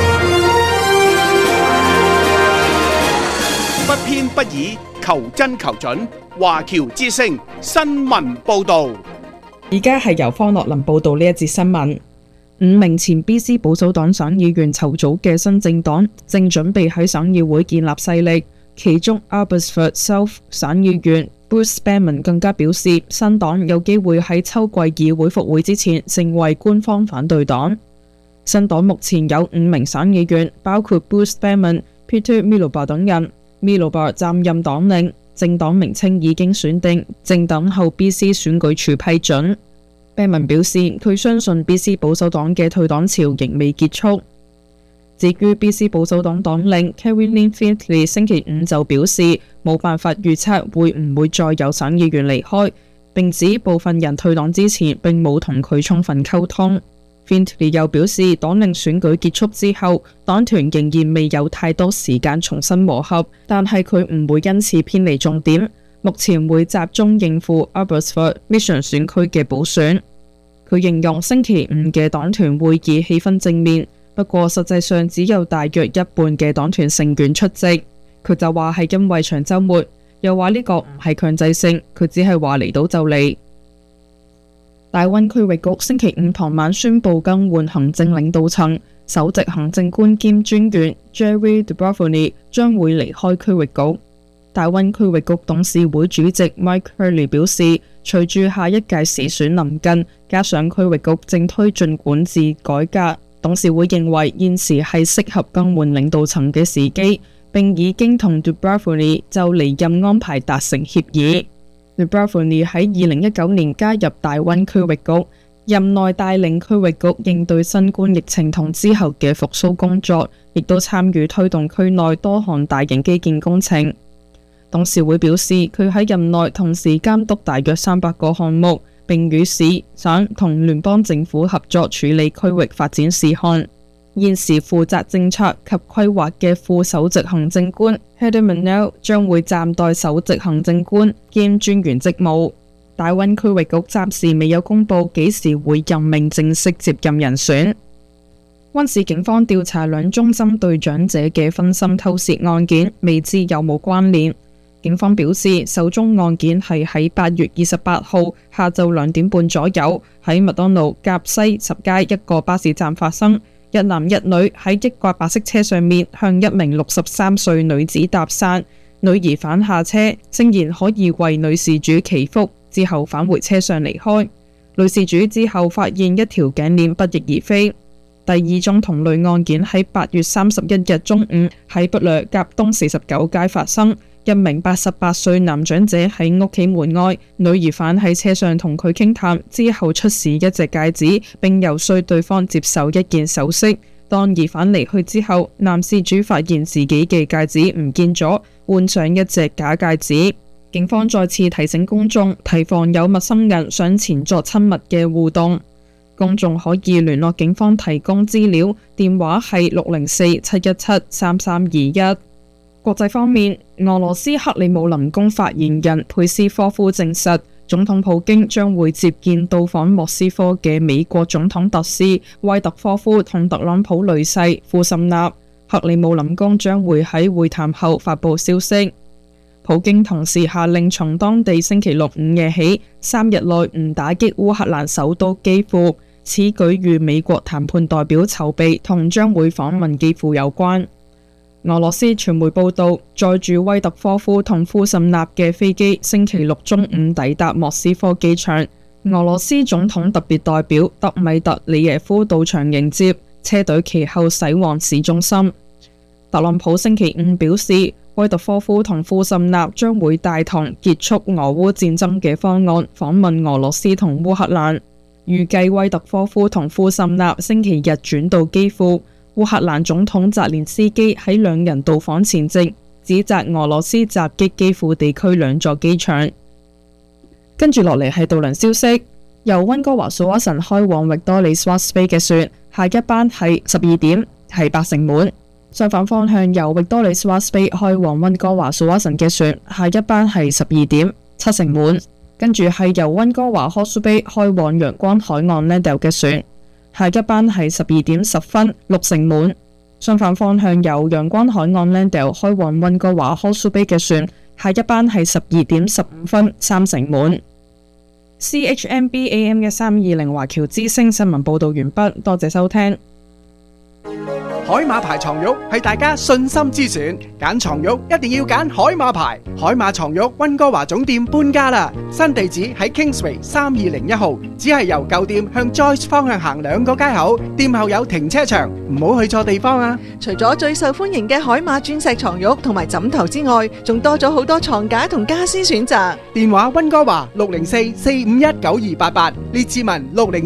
不偏不倚，求真求準，華僑之聲新聞報導。 而家係由方樂林報導呢一節新聞。5名前 BC 保守黨省議員籌組嘅新政黨正準備喺省議會建立勢力，其中 Abbotsford South 省議員 Bruce Spellman 更加表示，新黨有機會喺秋季議會復會之前成為官方反對黨。新黨目前有5名省議員，包括 Bruce Spellman、Peter Milobar 等人。Milobar 擔任黨領，政黨名稱已經選定，正等候 BC 選舉處批准。Spellman 表示，佢相信 BC 保守黨嘅退黨潮仍未結束。至於 BC 保守黨黨領 Caroline Findlay 星期5就表示，冇辦法預測會唔會再有省議員離開，並指部分人退黨之前並冇同佢充分溝通。Findlay 又表示，黨領選舉結束之後，黨團仍然未有太多時間重新磨合，但係佢唔會因此偏離重點。目前會集中應付 Abbotsford Mission 選區嘅補選。佢形容星期5嘅黨團會議氣氛正面，不過實際上只有大約一半嘅黨團成員出席。佢就話係因為長週末，又話呢個唔係強制性，佢只係話嚟到就嚟。大溫區域局星期5傍晚宣布更換行政領導層，首席行政官兼專員 Jerry Dubrovny 將會離開區域局。 大溫區域局董事會主席 Mike Hurley 表示，隨住下一屆時選臨近，加上區域局正推進管治改革，董事會認為現時係適合更換領導層嘅時機，並已經同 Dubravsky 就離任安排達成協議。Dubravsky 喺2019年加入大溫區域局，任內帶領區域局應對新冠疫情同之後嘅復甦工作，亦都參與推動區內多項大型基建工程。董事會表示，佢喺任內同時監督大約300個項目，並與市、省同聯邦政府合作處理區域發展事項。現時負責政策及規劃嘅副首席行政官 Heather Manel 將會暫代首席行政官兼專員職務。大溫區域局暫時未有公布幾時會任命正式接任人選。溫市警方調查2宗針對長者嘅分心偷竊案件，未知有冇關聯。警方表示，首宗案件係喺8月28號下晝2點半左右，喺麥當勞甲西十街一個巴士站發生。一男一女喺一架白色車上面向一名63歲女子搭訕，女疑犯下車，聲言可以為女事主祈福，之後返回車上離開。女事主之後發現一條頸鏈不翼而飛。第2宗同類案件喺8月31日中午喺北掠甲東49街發生。一名88歲男長者喺屋企門外，女疑犯喺車上同佢傾談，之後出示一隻戒指，並遊說對方接受一件首飾。當疑犯離去之後，男事主發現自己嘅戒指唔見咗，換上一隻假戒指。警方再次提醒公眾提防有陌生人上前作親密嘅互動。公眾可以聯絡警方提供資料，電話係604-717-3321。國際方面，俄羅斯克里姆林宮發言人佩斯科夫證實，總統普京將會接見到訪莫斯科嘅美國總統特使威特科夫同特朗普女婿庫什納。克里姆林宮將會喺會談後發布消息。普京同時下令從當地星期六午夜起3日內唔打擊烏克蘭首都基輔。此舉與美國談判代表籌備同將會訪問基輔有關。俄羅斯傳媒報道，載住威特科夫同庫什納嘅飛機星期六中午抵達莫斯科機場，俄羅斯總統特別代表德米特里耶夫到場迎接，車隊其後駛往市中心。特朗普星期五表示，威特科夫同庫什納將會帶同結束俄烏戰爭嘅方案訪問俄羅斯同烏克蘭，預計威特科夫同庫什納星期日轉到基輔。烏克蘭總統澤連斯基喺兩人到訪前夕，指責俄羅斯襲擊基輔地區2座機場。跟住落嚟係渡輪消息，由溫哥華蘇瓦神開往域多利斯瓦斯貝嘅船，下一班係12點，係80滿。相反方向由域多利斯瓦斯貝開往溫哥華蘇瓦神嘅船，下一班係12點，70滿。跟住係由溫哥華柯蘇貝開往陽光海岸 Landale 嘅船，下一班係12點10分，60滿。相反方向由陽光海岸 Landale 開往溫哥華柯蘇貝嘅船，下一班係12點15分，30滿。CHMB AM 1320華僑之聲新聞報導完畢，多謝收聽。 海馬牌床褥係大家信心之選，揀床褥一定要揀海馬牌。海馬床褥溫哥華總店搬家啦，新地址喺 Kingsway 3201號，只係由舊店向 Joyce 方向行2個街口，店後有停車場，唔好去錯地方啊！ 除咗最受歡迎嘅海馬鑽石床褥同埋枕頭之外，仲多咗好多床架同家私選擇。 電話溫哥華604-451-9288，列治文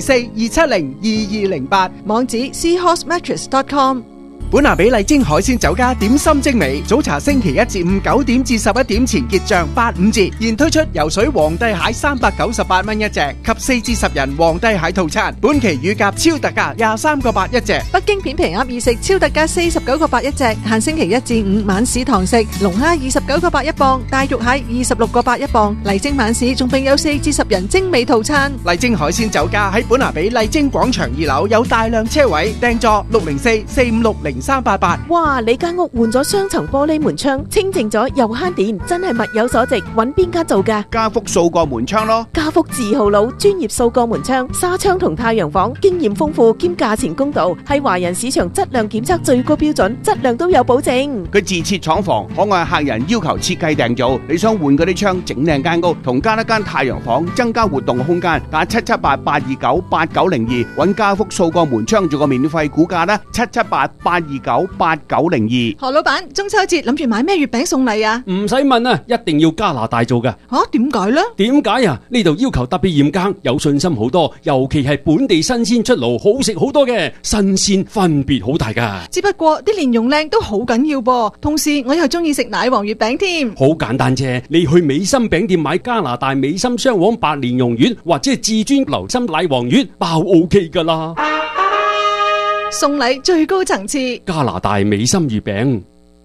604-270-2208， 網址 seahorsemattress.com。 本拿比麗晶海鮮酒家點心精美，早茶星期1至5 9點至11點前結賬85折，現推出游水皇帝蟹398蚊一隻及4至10人皇帝蟹套餐，本期乳鴿超特價23個8一隻， 北京片皮鴨意食超特價49個8一隻，限星期1至5晚市堂食，龍蝦29個8一磅，大肉蟹26個8一磅，麗晶晚市仲並有4至10人精美套餐。 麗晶海鮮酒家喺本拿比麗晶廣場2樓有大量車位，訂座604-456-03 0388。 哇！你間屋換咗雙層玻璃門窗，清淨咗又慳電，真係物有所值。揾邊間做㗎？ 家福數個門窗咯。 家福字號佬，專業數個門窗、紗窗同太陽房，經驗豐富兼價錢公道，係華人市場質量檢測最高標準，質量都有保證。 佢自設廠房，可按客人要求設計訂造。你想換嗰啲窗，整靚間屋，同加一間太陽房，增加活動空間，打778-829-8902，揾家福數個門窗做個免費估價啦，778-829-8902。 何老闆，中秋節諗住買咩月餅送禮啊？ 唔使問啊，一定要加拿大做㗎。 點解呢？ 點解啊？呢度要求特別嚴格，有信心好多，尤其係本地新鮮出爐，好食好多嘅，新鮮分別好大㗎。 只不過啲蓮蓉靚都好緊要噃，同時我又中意食奶黃月餅添。 好簡單啫，你去美心餅店買加拿大美心雙黃白蓮蓉月或者至尊流心奶黃月，包 OK 㗎啦。 送禮最高層次， 加拿大美心月餅。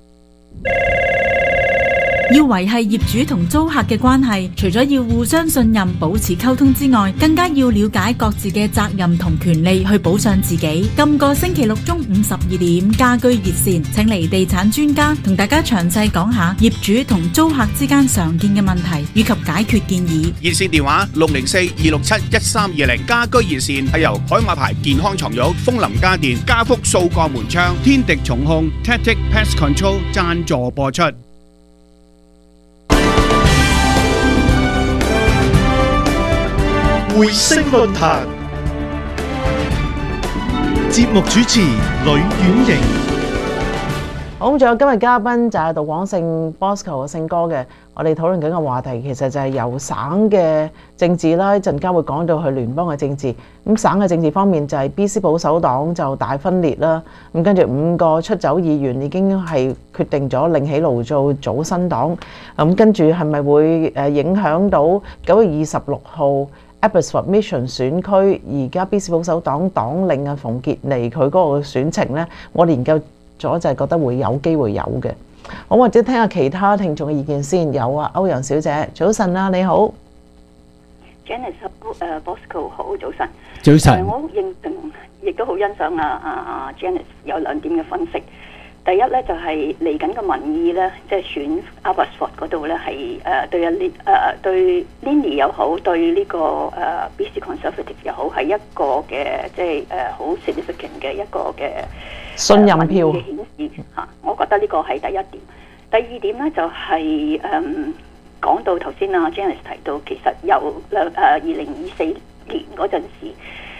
要維繫業主同租客嘅關係，除咗要互相信任、保持溝通之外，更加要了解各自嘅責任同權利，去保障自己。今個星期六中午12點，家居熱線請嚟地產專家同大家詳細講下業主同租客之間常見嘅問題以及解決建議。 熱線電話604-267-1320，家居熱線係由海馬牌健康床褥、楓林家電、家福數個門窗、天敵重控、Tactic Pest Control 贊助播出。 匯星論壇節目主持呂婉瑩。 好，仲有今日嘉賓就係杜廣勝 Bosco 嘅勝哥嘅，我哋討論緊嘅話題其實就係由省嘅政治啦，一陣間會講到去聯邦嘅政治。咁省嘅政治方面就係 BC 保守黨就大分裂啦，咁跟住5個出走議員已經係決定咗另起爐灶組新黨，咁跟住係咪會影響到9月26號Abbotsford Mission 選區而家 BC 保守黨黨領啊馮傑尼佢嗰個選情呢？我研究咗就係覺得會有機會有嘅。好，或者聽下其他聽眾嘅意見先。有啊，歐陽小姐，早晨啊，你好。 Janice Bosco 好，早晨。 早晨。 我認同，亦都好欣賞Janice 有2點嘅分析。第一咧就係嚟緊嘅民意咧，即係選 Abbotsford 嗰度咧係對 Lini 又好，對呢個BC Conservative 又好，係一個嘅即係好 significant 嘅一個嘅信任票嘅顯示嚇。我覺得呢個係第一點。第二點咧就係講到頭先啊 Janice 提到，其實由2024年嗰陣時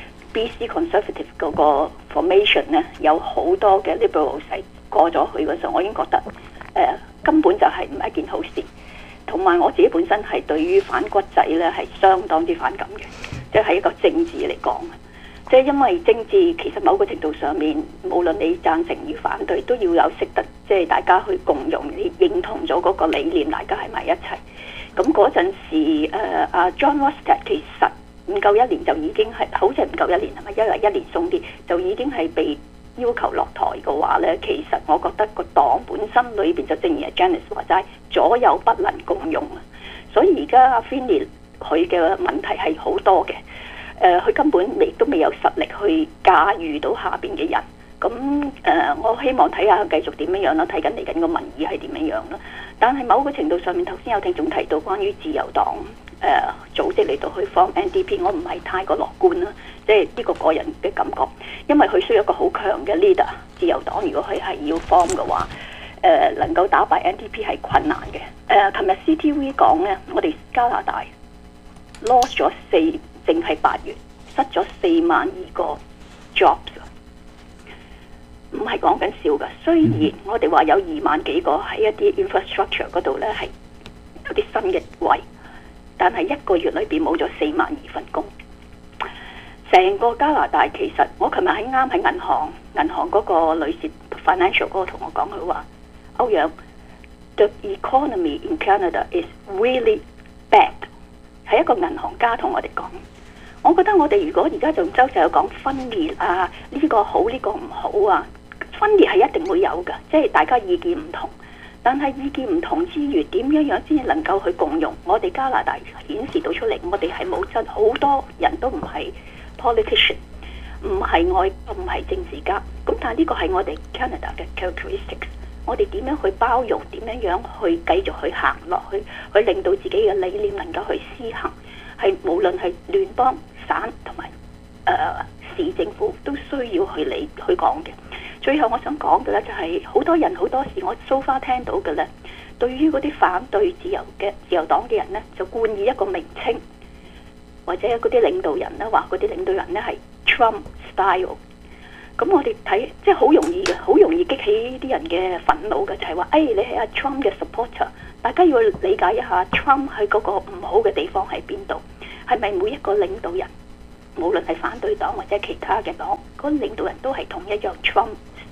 BC Conservative 嗰個 formation 咧有好多嘅 Liberal 勢過咗去嗰時候，我已經覺得根本就係唔係一件好事。同埋我自己本身係對於反骨仔咧係相當之反感嘅，即係一個政治嚟講，即係因為政治其實某個程度上面，無論你贊成與反對，都要有識得即係大家去共融，你認同咗嗰個理念，大家喺埋一齊。咁嗰陣時John Rustad 其實唔夠1年就已經係，好似唔夠1年係咪？因為1年鬆啲就已經係被要求落台嘅話呢，其實我覺得個黨本身裏邊就正如 Janice 話齋，左右不能共用啊！所以而家阿 Finley 佢嘅問題係好多嘅，佢根本亦都未有實力去駕馭到下邊嘅人。咁我希望睇下佢繼續點樣啦，睇緊嚟緊個民意係點樣啦。但係某個程度上面，頭先有聽眾提到關於自由黨組織嚟到去 form NDP， 我唔係太過樂觀啦，即係呢個人嘅感覺，因為佢需要一個好強嘅 leader。自由黨如果佢係要 form 嘅話，能夠打敗 NDP 係困難嘅。琴日 CTV 講呢，我哋加拿大 lost 咗淨係8月失咗4萬2個 jobs， 唔係講緊少㗎。雖然我哋話有2萬幾個喺一啲 infrastructure 嗰度呢係有啲新嘅位，但係1個月裏邊冇咗4萬2份工。成個加拿大其實，我琴日喺銀行嗰個女士 financial 嗰個同我講，佢話歐陽 the economy in Canada is really bad， 係一個銀行家同我哋講。我覺得我哋如果而家仲周成日講分裂啊，呢個好呢個唔好啊，分裂係一定會有㗎，即係大家意見唔同。但係意見唔同之餘，點樣先至能夠去共融？我哋加拿大顯示到出嚟，我哋係冇真，好多人都唔係 politician， 唔係愛，唔係政治家。咁但係呢個係我哋 Canada 嘅 characteristics。我哋點樣去包容，點樣去繼續去行落去，去令到自己嘅理念能夠去施行，係無論係聯邦、省同埋市政府都需要去講嘅。最後我想講嘅咧就係好多人好多時我 so far 聽到嘅咧，對於嗰啲反對自由黨嘅人咧，就冠以一個名稱，或者嗰啲領導人咧話嗰啲領導人咧係 Trump style。咁我哋睇即係好容易嘅，好容易激起啲人嘅憤怒嘅，就係話，你係阿 Trump 嘅 supporter， 大家要理解一下 Trump 喺嗰個唔好嘅地方喺邊度，係咪每一個領導人，無論係反對黨或者其他嘅黨，嗰個領導人都係同一樣 Trump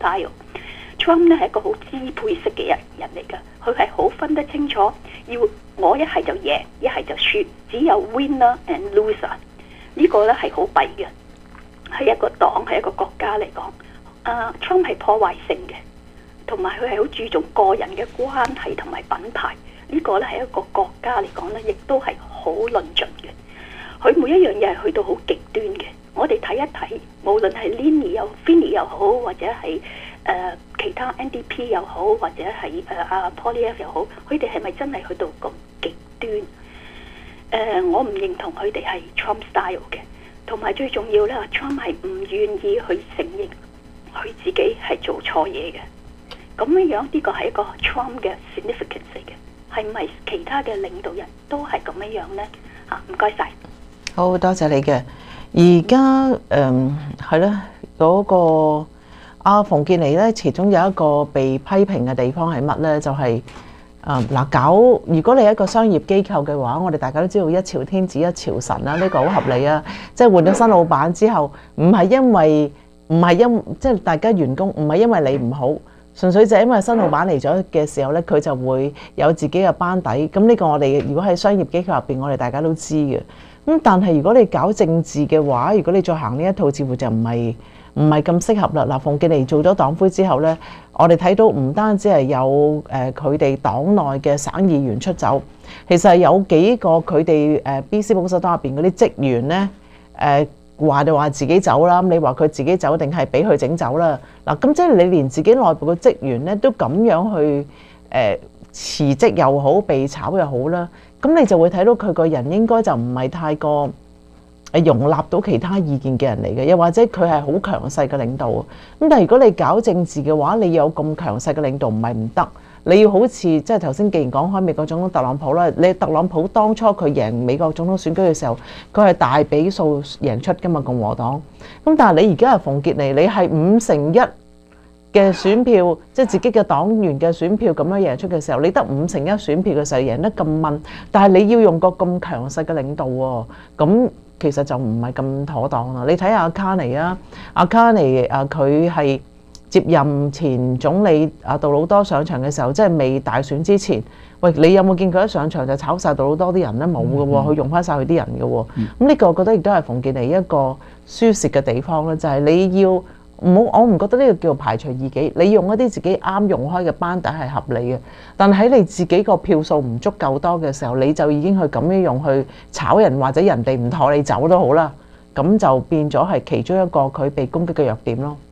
style。Trump 咧係一個好支配式嘅人嚟嘅，佢係好分得清楚，要我一係就贏，一係就輸，只有 winner and loser。呢個咧係好弊嘅。係一個黨，係一個國家嚟講，Trump 係破壞性嘅，同埋佢係好注重個人嘅關係同埋品牌。呢個咧係一個國家嚟講咧，亦都係好論盡嘅。佢每一樣嘢係去到好極端嘅。我哋睇一睇，無論係 Finnie 又好，或者係其他 NDP 又好，或者係Poilievre 又好，佢哋係咪真係去到咁極端？我唔認同佢哋係 Trump style 嘅。同埋最重要咧 ，Trump 係唔願意去承認佢自己係做錯嘢嘅。咁樣呢個係一個 Trump 嘅 significance 嚟嘅，係咪其他嘅領導人都係咁樣呢？唔該晒。 好多謝你嘅。而家係啦，嗰個阿馮建妮咧，其中有一個被批評嘅地方係乜咧？就係如果你係一個商業機構嘅話，我哋大家都知道一朝天子一朝臣啦，呢個好合理啊。即係換咗新老闆之後，唔係因即係大家員工唔係因為你唔好，純粹就係因為新老闆嚟咗嘅時候呢，佢就會有自己嘅班底。咁呢個我哋如果喺商業機構入邊，我哋大家都知嘅。咁但係如果你搞政治嘅話，如果你再行呢一套，似乎就唔係咁適合啦。馮建妮做咗黨魁之後呢，我哋睇到唔單止係有佢哋黨內嘅省議員出走，其實係有幾個佢哋BC 保守黨入邊嗰啲職員呢，話就話自己走啦。咁你話佢自己走定係俾佢整走啦？嗱，咁即係你連自己內部嘅職員呢都咁樣去辭職又好，被炒又好啦，咁你就會睇到佢個人應該就唔係太過容納到其他意見嘅人嚟嘅，又或者佢係好強勢嘅領導。咁但係如果你搞政治嘅話，你有咁強勢嘅領導唔係唔得，你要好似即係頭先既然講開美國總統特朗普啦，你特朗普當初佢贏美國總統選舉嘅時候，佢係大比數贏出㗎嘛，共和黨。咁但係你而家係馮傑尼，你係5成1嘅選票，即係自己嘅黨員嘅選票咁樣贏出嘅時候，你得5成1選票嘅時候贏得咁問，但係你要用個咁強勢嘅領導喎，咁其實就唔係咁妥當啦。你睇下阿卡尼啊，阿卡尼佢係接任前總理杜魯多上場嘅時候，即係未大選之前，喂，你有冇見佢一上場就炒晒杜魯多啲人咧？冇嘅喎，佢用翻晒佢啲人嘅喎。咁呢個我覺得亦都係馮建妮一個輸蝕嘅地方咧，就係你要唔好，我唔覺得呢個叫排除異己。你用一啲自己啱用開嘅班底係合理嘅，但喺你自己個票數唔足夠多嘅時候，你就已經去咁樣用去炒人，或者人哋唔妥你走都好啦，咁就變咗係其中一個佢被攻擊嘅弱點咯。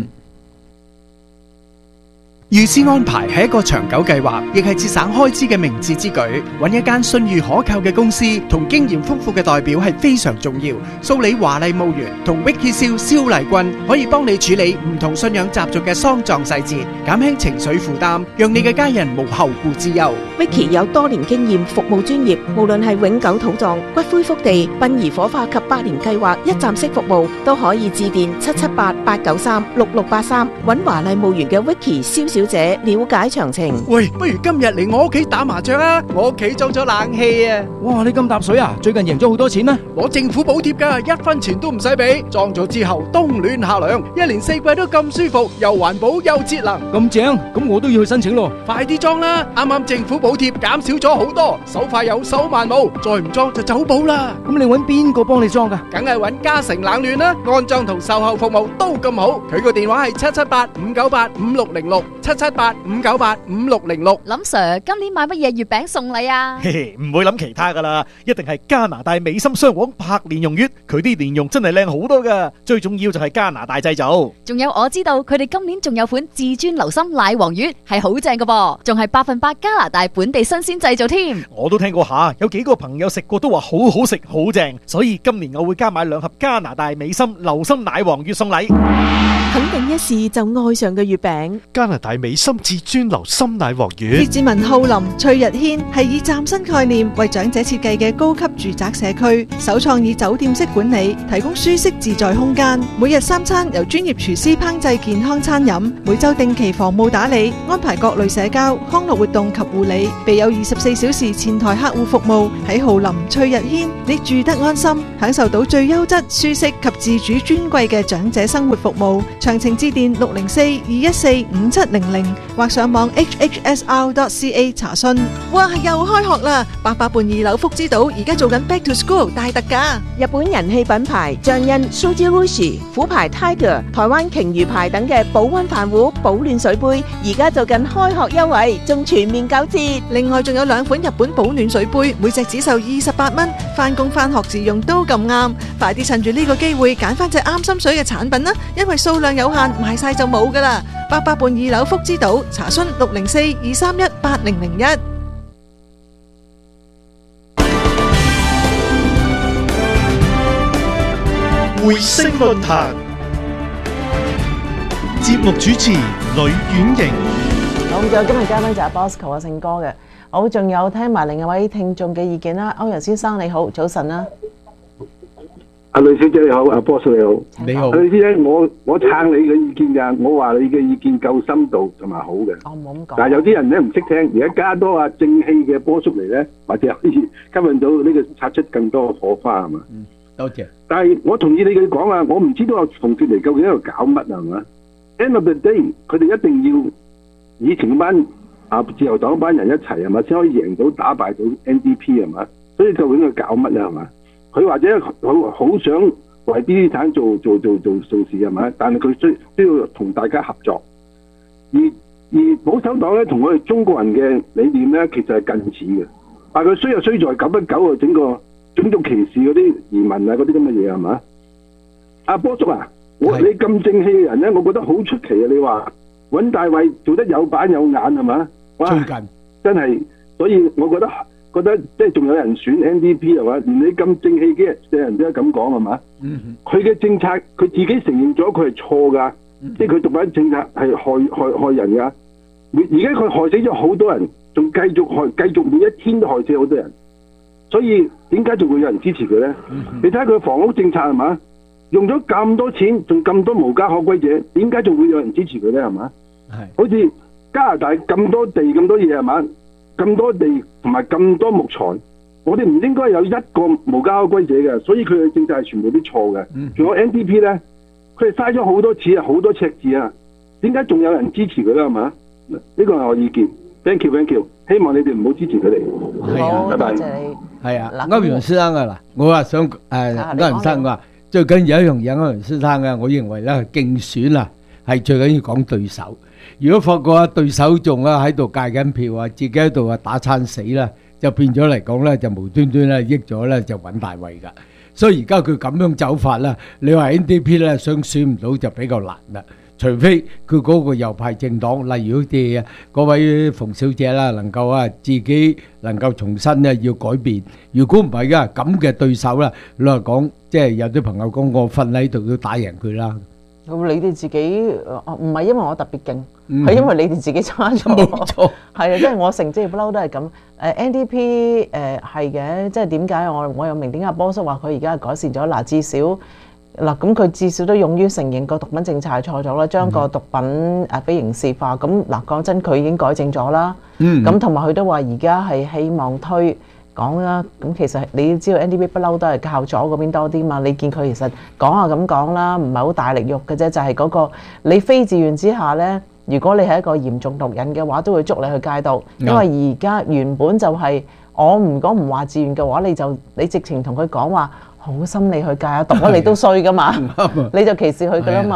預先安排係一個長久計劃，亦係節省開支嘅明智之舉。揾一間信譽可靠嘅公司同經驗豐富嘅代表係非常重要。蘇里華麗墓園同 Vicky 蕭麗君可以幫你處理唔同信仰習俗嘅喪葬細節，減輕情緒負擔，讓你嘅家人無後顧之憂。 Vicky 有多年經驗，服務專業，無論係永久土葬、骨灰福地、殯儀火化及百年計劃一站式服務，都可以致電778-893-6683，揾華麗墓園嘅 Vicky 蕭小姐了解詳情。 喂，不如今日嚟我屋企打麻雀啊！我屋企裝咗冷氣啊！ 哇，你咁搭水啊？最近贏咗好多錢咩？ 攞政府補貼㗎，1分錢都唔使俾。裝咗之後冬暖夏涼，1年4季都咁舒服，又環保又節能。 咁正，咁我都要去申請咯。 快啲裝啦！啱啱政府補貼減少咗好多，手快有手慢冇，再唔裝就走寶啦。 咁你揾邊個幫你裝㗎？ 梗係揾嘉誠冷暖啦，安裝同售後服務都咁好。佢個電話係778-598-5606。 778-598-5606。 林 Sir， 今年買乜嘢月餅送禮啊？ 嘿嘿，唔會諗其他噶啦，一定係加拿大美心雙黃白蓮蓉月，佢啲蓮蓉真係靚好多噶，最重要就係加拿大製造。 仲有我知道佢哋今年仲有款至尊流心奶黃月，係好正噶噃，仲係100%加拿大本地新鮮製造添。 我都聽過下，有幾個朋友食過都話好好食好正，所以今年我會加買2盒加拿大美心流心奶黃月送禮。 肯定一試就愛上嘅月餅， 加拿大美心至尊流心奶黃月。 列治文浩林翠日軒係以嶄新概念為長者設計嘅高級住宅社區，首創以酒店式管理，提供舒適自在空間。每日3餐由專業廚師烹製健康餐飲，每週定期房務打理，安排各類社交、康樂活動及護理，備有24小時前台客戶服務。喺浩林翠日軒，你住得安心，享受到最優質、舒適及自主尊貴嘅長者生活服務。詳情致電604-214-5700或上網 hhsr.ca 查詢。哇，又開學啦！88半2樓福之島而家做緊 Back to School 大特價， 日本人氣品牌象印 Sujirushi、虎牌 Tiger、台灣鯨魚牌等嘅保溫飯壺、保暖水杯，而家做緊開學優惠，仲全面9折。 另外仲有2款日本保暖水杯，每隻只售28蚊，返工返學自用都咁啱。快啲趁住呢個機會揀翻隻啱心水嘅產品啦，因為數量有限，賣晒就冇噶啦。88半2樓福之島，查詢604-231-8001。 回聲論壇節目主持呂婉瑩。 好，咁就今日嘉賓就係 Bosco 阿勝哥嘅。好，仲有聽埋另一位聽眾嘅意見啦。歐陽先生你好，早晨啦。 阿呂小姐你好，阿 boss 你好， 你好。 呂小姐，我撐你嘅意見㗎，我話你嘅意見夠深度同埋好嘅。 我冇咁講。 但係有啲人咧唔識聽，而家加多正氣嘅波叔嚟咧，或者可以吸引到呢個擦出更多火花係嘛？ 多謝。 但係我同意你嘅講啊，我唔知道馮鐵妮究竟喺度搞乜係嘛 ？End of the day， 佢哋一定要以前班自由黨班人一齊係嘛，先可以贏到打敗到 NDP 係嘛？所以究竟佢搞乜啊係嘛？佢或者好想為 BC 省做事係咪？但係佢需要同大家合作。而保守黨咧，同我哋中國人嘅理念咧，其實係近似嘅。但係佢衰就衰在919啊，整個種族歧視嗰啲移民啊，嗰啲咁嘅嘢係嘛？阿波叔啊，你咁正氣嘅人咧，我覺得好出奇啊！你話尹大衛做得有板有眼係嘛？哇，最近真係，所以我覺得即係仲有人選 NDP 係嘛？連你咁正氣嘅人都係咁講係嘛？佢嘅政策佢自己承認咗佢係錯㗎，即係佢獨立政策係害人㗎。而家佢害死咗好多人，仲繼續每一天都害死好多人。所以點解仲會有人支持佢咧？你睇下佢房屋政策係嘛？用咗咁多錢，仲咁多無家可歸者，點解仲會有人支持佢咧？係嘛？好似加拿大咁多地咁多嘢係嘛？咁多地同埋咁多木材，我哋唔應該有一個無家可歸者嘅，所以佢嘅政策係全部都錯嘅。仲有 NDP 咧，佢係嘥咗好多次啊，好多赤字啊，點解仲有人支持佢咧？係嘛？呢個係我意見。Thank you，希望你哋唔好支持佢哋。 好， 拜拜。 多謝你。 係啊，歐陽先生啊嗱，我話想歐陽生話最緊要一樣嘢，歐陽先生啊，我認為咧競選啊係最緊要講對手。如果發覺啊對手仲啊喺度戒緊票啊，自己喺度啊打餐死啦，就變咗嚟講咧就無端端咧益咗咧就揾大位噶。所以而家佢咁樣走法啦，你話 NDP 咧想選唔到就比較難啦。除非佢嗰個右派政黨，例如好似嗰位馮小姐啦，能夠啊自己能夠重新咧要改變。如果唔係噶咁嘅對手啦，你話講即係有啲朋友講我瞓喺度都打贏佢啦。 咁你哋自己唔係因為我特別勁，係因為你哋自己差咗。冇錯，係啊，即係我成績不嬲都係咁。NDP 係嘅，即係點解我又明點解波叔話佢而家改善咗嗱，至少。嗱，咁佢至少都勇於承認個毒品政策係錯咗啦，將個毒品非刑事化。咁嗱，講真，佢已經改正咗啦。咁同埋佢都話而家係希望推講啦。咁其實你知道 NDP 不嬲都係靠左嗰邊多啲嘛。你見佢其實講下咁講啦，唔係好大力肉嘅啫。就係嗰個你非自願之下呢，如果你係一個嚴重毒癮嘅話，都會捉你去戒毒。因為而家原本就係我唔講唔話自願嘅話，你直情同佢講話。好心你去戒下毒，你都衰噶嘛，你就歧視佢噶啦嘛。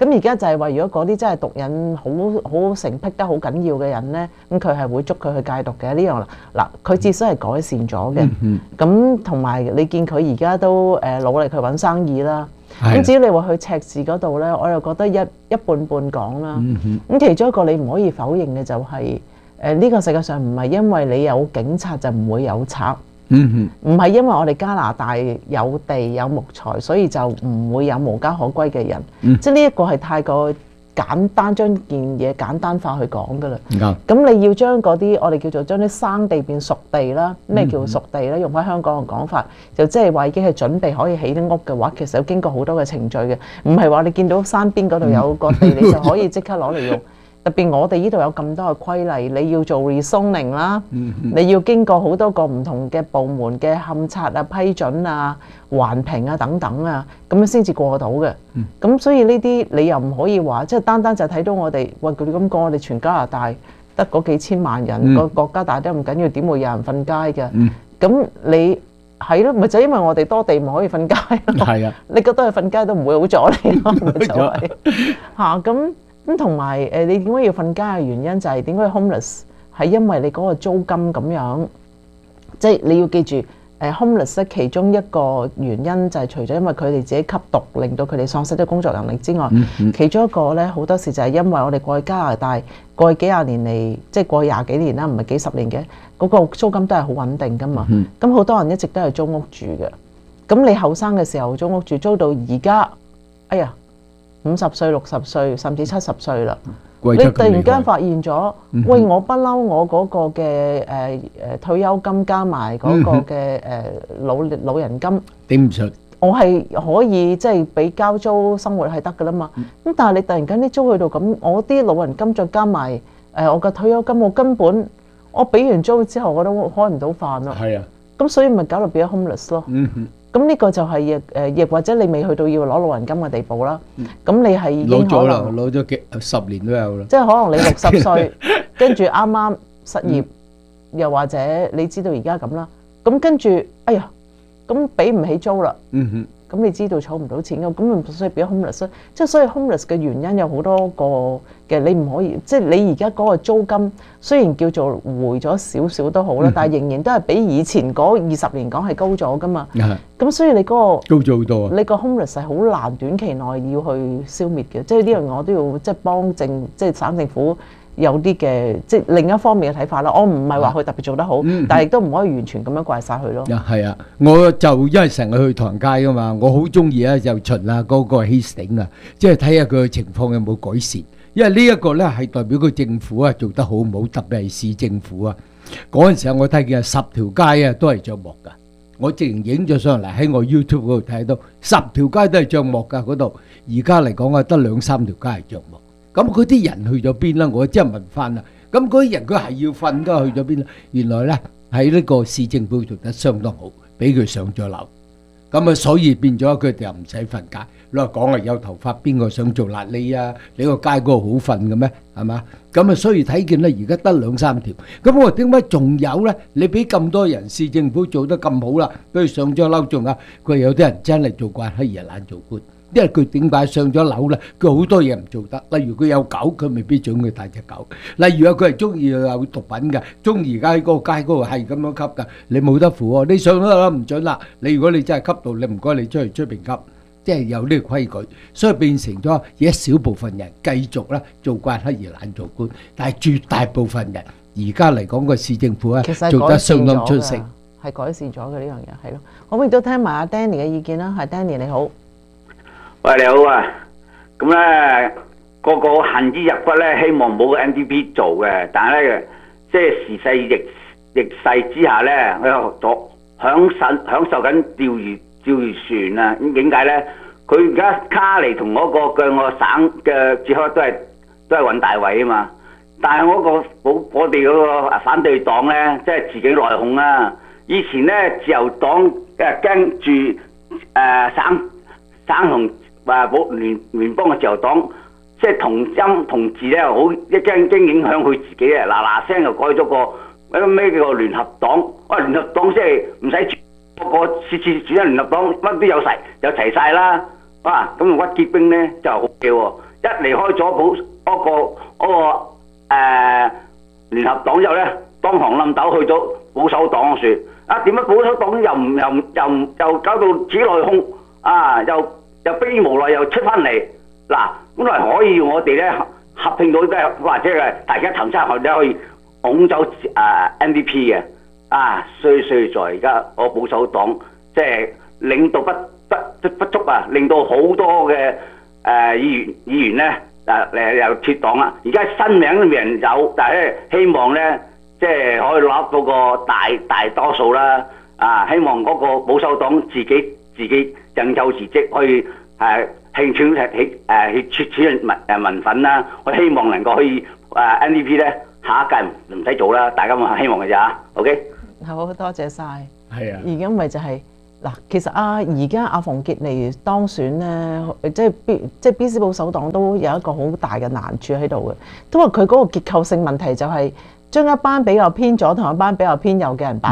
咁而家就係話，如果嗰啲真係毒癮好成癖得好緊要嘅人咧，咁佢係會捉佢去戒毒嘅呢樣嗱，佢至少係改善咗嘅。咁同埋你見佢而家都努力去揾生意啦。咁至於你話去赤字嗰度咧，我又覺得一半半講啦。咁其中一個你唔可以否認嘅就係呢個世界上唔係因為你有警察就唔會有賊。唔係因為我哋加拿大有地有木材，所以就唔會有無家可歸嘅人。即係呢一個係太過簡單，將件嘢簡單化去講㗎啦。咁你要將嗰啲我哋叫做將啲生地變熟地啦。咩叫熟地咧？用返香港嘅講法，就即係話已經係準備可以起啲屋嘅話，其實有經過好多嘅程序嘅，唔係話你見到山邊嗰度有個地，你就可以即刻攞嚟用。特別我哋呢度有咁多嘅規例，你要做 rezoning 啦，你要經過好多個唔同嘅部門嘅勘察啊、批准啊、環評啊等等啊，咁樣先至過到嘅。咁所以呢啲你又唔可以話，即係單單就睇到我哋，喂佢哋咁講，我哋全加拿大得嗰幾千萬人，個國家大得唔緊要，點會有人瞓街嘅？咁你係咯，咪就因為我哋多地唔可以瞓街咯。係啊，你覺得佢瞓街都唔會好阻你咯，咪就係嚇咁。咁同埋你點解要瞓街嘅原因就係點解 homeless 係因為你嗰個租金咁樣，即係你要記住homeless 咧其中一個原因就係除咗因為佢哋自己吸毒令到佢哋喪失咗工作能力之外，其中一個咧好多時就係因為我哋過去加拿大過去幾廿年嚟，即係過去20幾年啦，唔係幾十年嘅嗰個租金都係好穩定噶嘛。咁好多人一直都係租屋住嘅。咁你後生嘅時候租屋住，租到而家，哎呀〜50歲、60歲，甚至70歲啦。你突然間發現咗，喂，我不嬲，我嗰個嘅退休金加埋嗰個嘅老人金頂唔順， 我係可以即係俾交租生活係得噶啦嘛。咁但係你突然間啲租去到咁，我啲老人金再加埋我嘅退休金，我根本我俾完租之後，我都開唔到飯啦。係啊，咁所以咪搞到變咗 homeless 咯。咁呢個就係亦或者你未去到要攞老人金嘅地步啦。咁你係已經可能攞咗10年都有啦。 即係可能你60歲，跟住啱啱失業，又或者你知道而家咁啦。咁跟住，哎呀，咁俾唔起租啦。咁你知道儲唔到錢嘅，咁咪所以變咗 homeless。即係所以 homeless 嘅原因有好多個嘅，你唔可以即係你而家嗰個租金雖然叫做回咗少少都好啦，但係仍然都係比以前嗰20年講係高咗噶嘛。咁所以你嗰個高咗好多啊！ 你個 homeless 係好難短期內要去消滅嘅，即係呢樣我都要即係幫即係省政府有啲嘅即係另一方面嘅睇法啦。我唔係話佢特別做得好，但係亦都唔可以完全咁樣怪晒佢咯。 係啊，我就因為成日去唐人街噶嘛，我好中意咧就巡下嗰個 Hastings啊，即係睇下佢嘅情況有冇改善。因為呢一個咧係代表個政府啊做得好唔好，特別係市政府啊。嗰陣時候我睇見10條街啊都係帳幕㗎，我直情影咗上嚟喺我 YouTube 嗰度睇到10條街都係帳幕㗎嗰度。而家嚟講啊，得2-3條街係帳幕。咁嗰啲人去咗邊啦？我真係問翻啦。咁嗰啲人佢係要瞓都去咗邊啦？原來咧喺呢個市政府做得相當好，俾佢上咗樓。咁啊，所以變咗佢哋又唔使瞓街。你話講啊，有頭髮邊個想做癩痢啊？你個街嗰度好瞓嘅咩？係嘛？咁啊，所以睇見咧，而家得2-3條。咁我點解仲有咧？你俾咁多人市政府做得咁好啦，俾佢上咗樓仲啊？佢有啲人真係做慣黑夜懶做官。因為佢點解上咗樓咧？佢好多嘢唔做得，例如佢有狗，佢未必準佢帶隻狗。例如啊，佢係中意有毒品嘅，中意而家喺嗰個街嗰度係咁樣吸㗎，你冇得扶喎。你上咗樓唔準啦。你如果你真係吸到，你唔該你出去出邊吸，即係有呢個規矩，所以變成咗一小部分人繼續咧做慣黑夜懶做官，但係絕大部分人而家嚟講個市政府咧做得相當出色， 係改善咗嘅呢樣嘢，係咯。可唔可以都聽埋阿 Danny 嘅意見啦？係 Danny 你好。 喂，你好啊！咁咧個限之入骨咧，希望冇個 NDP 做嘅，但係咧即係時勢逆勢之下咧，我又享受緊釣魚船啊！咁點解咧？佢而家卡尼同嗰個嘅我省嘅捷克都係揾大位啊嘛！但係我哋嗰個反對黨咧，即係自己內訌啊！以前咧自由黨驚住省同話聯邦嘅自由黨，即係同音同字咧，好一驚影響佢自己啊！嗱聲就改咗個咩叫聯合黨？聯合黨即係唔使個次轉咗聯合黨，乜都有齊晒啦！哇！咁屈結冰咧就好嘅喎， 一離開咗聯合黨之後咧，當堂冧斗去咗保守黨算。點解保守黨又搞到子內訌啊？又逼於無奈又出翻嚟嗱，咁係可以我哋咧合併到或者係大家投差學者可以拱走NDP 嘅衰在而家我保守黨即係領導不足啊，令到好多嘅議員咧又脱黨啦。而家新名都未人有，但係咧希望咧即係可以攞到個大多數啦。希望嗰個保守黨自己認就辭職，可以興取民憤啦。我希望能夠可以NDP 咧下一屆唔使做啦，大家咁希望嘅咋 ？OK， 好多謝晒。 係啊， 而家咪就係、嗱，其實而家阿馮傑尼當選咧，即係 BC 保守黨都有一個好大嘅難處喺度嘅，都話佢嗰個結構性問題就係將一班比較偏左同一班比較偏右嘅人擺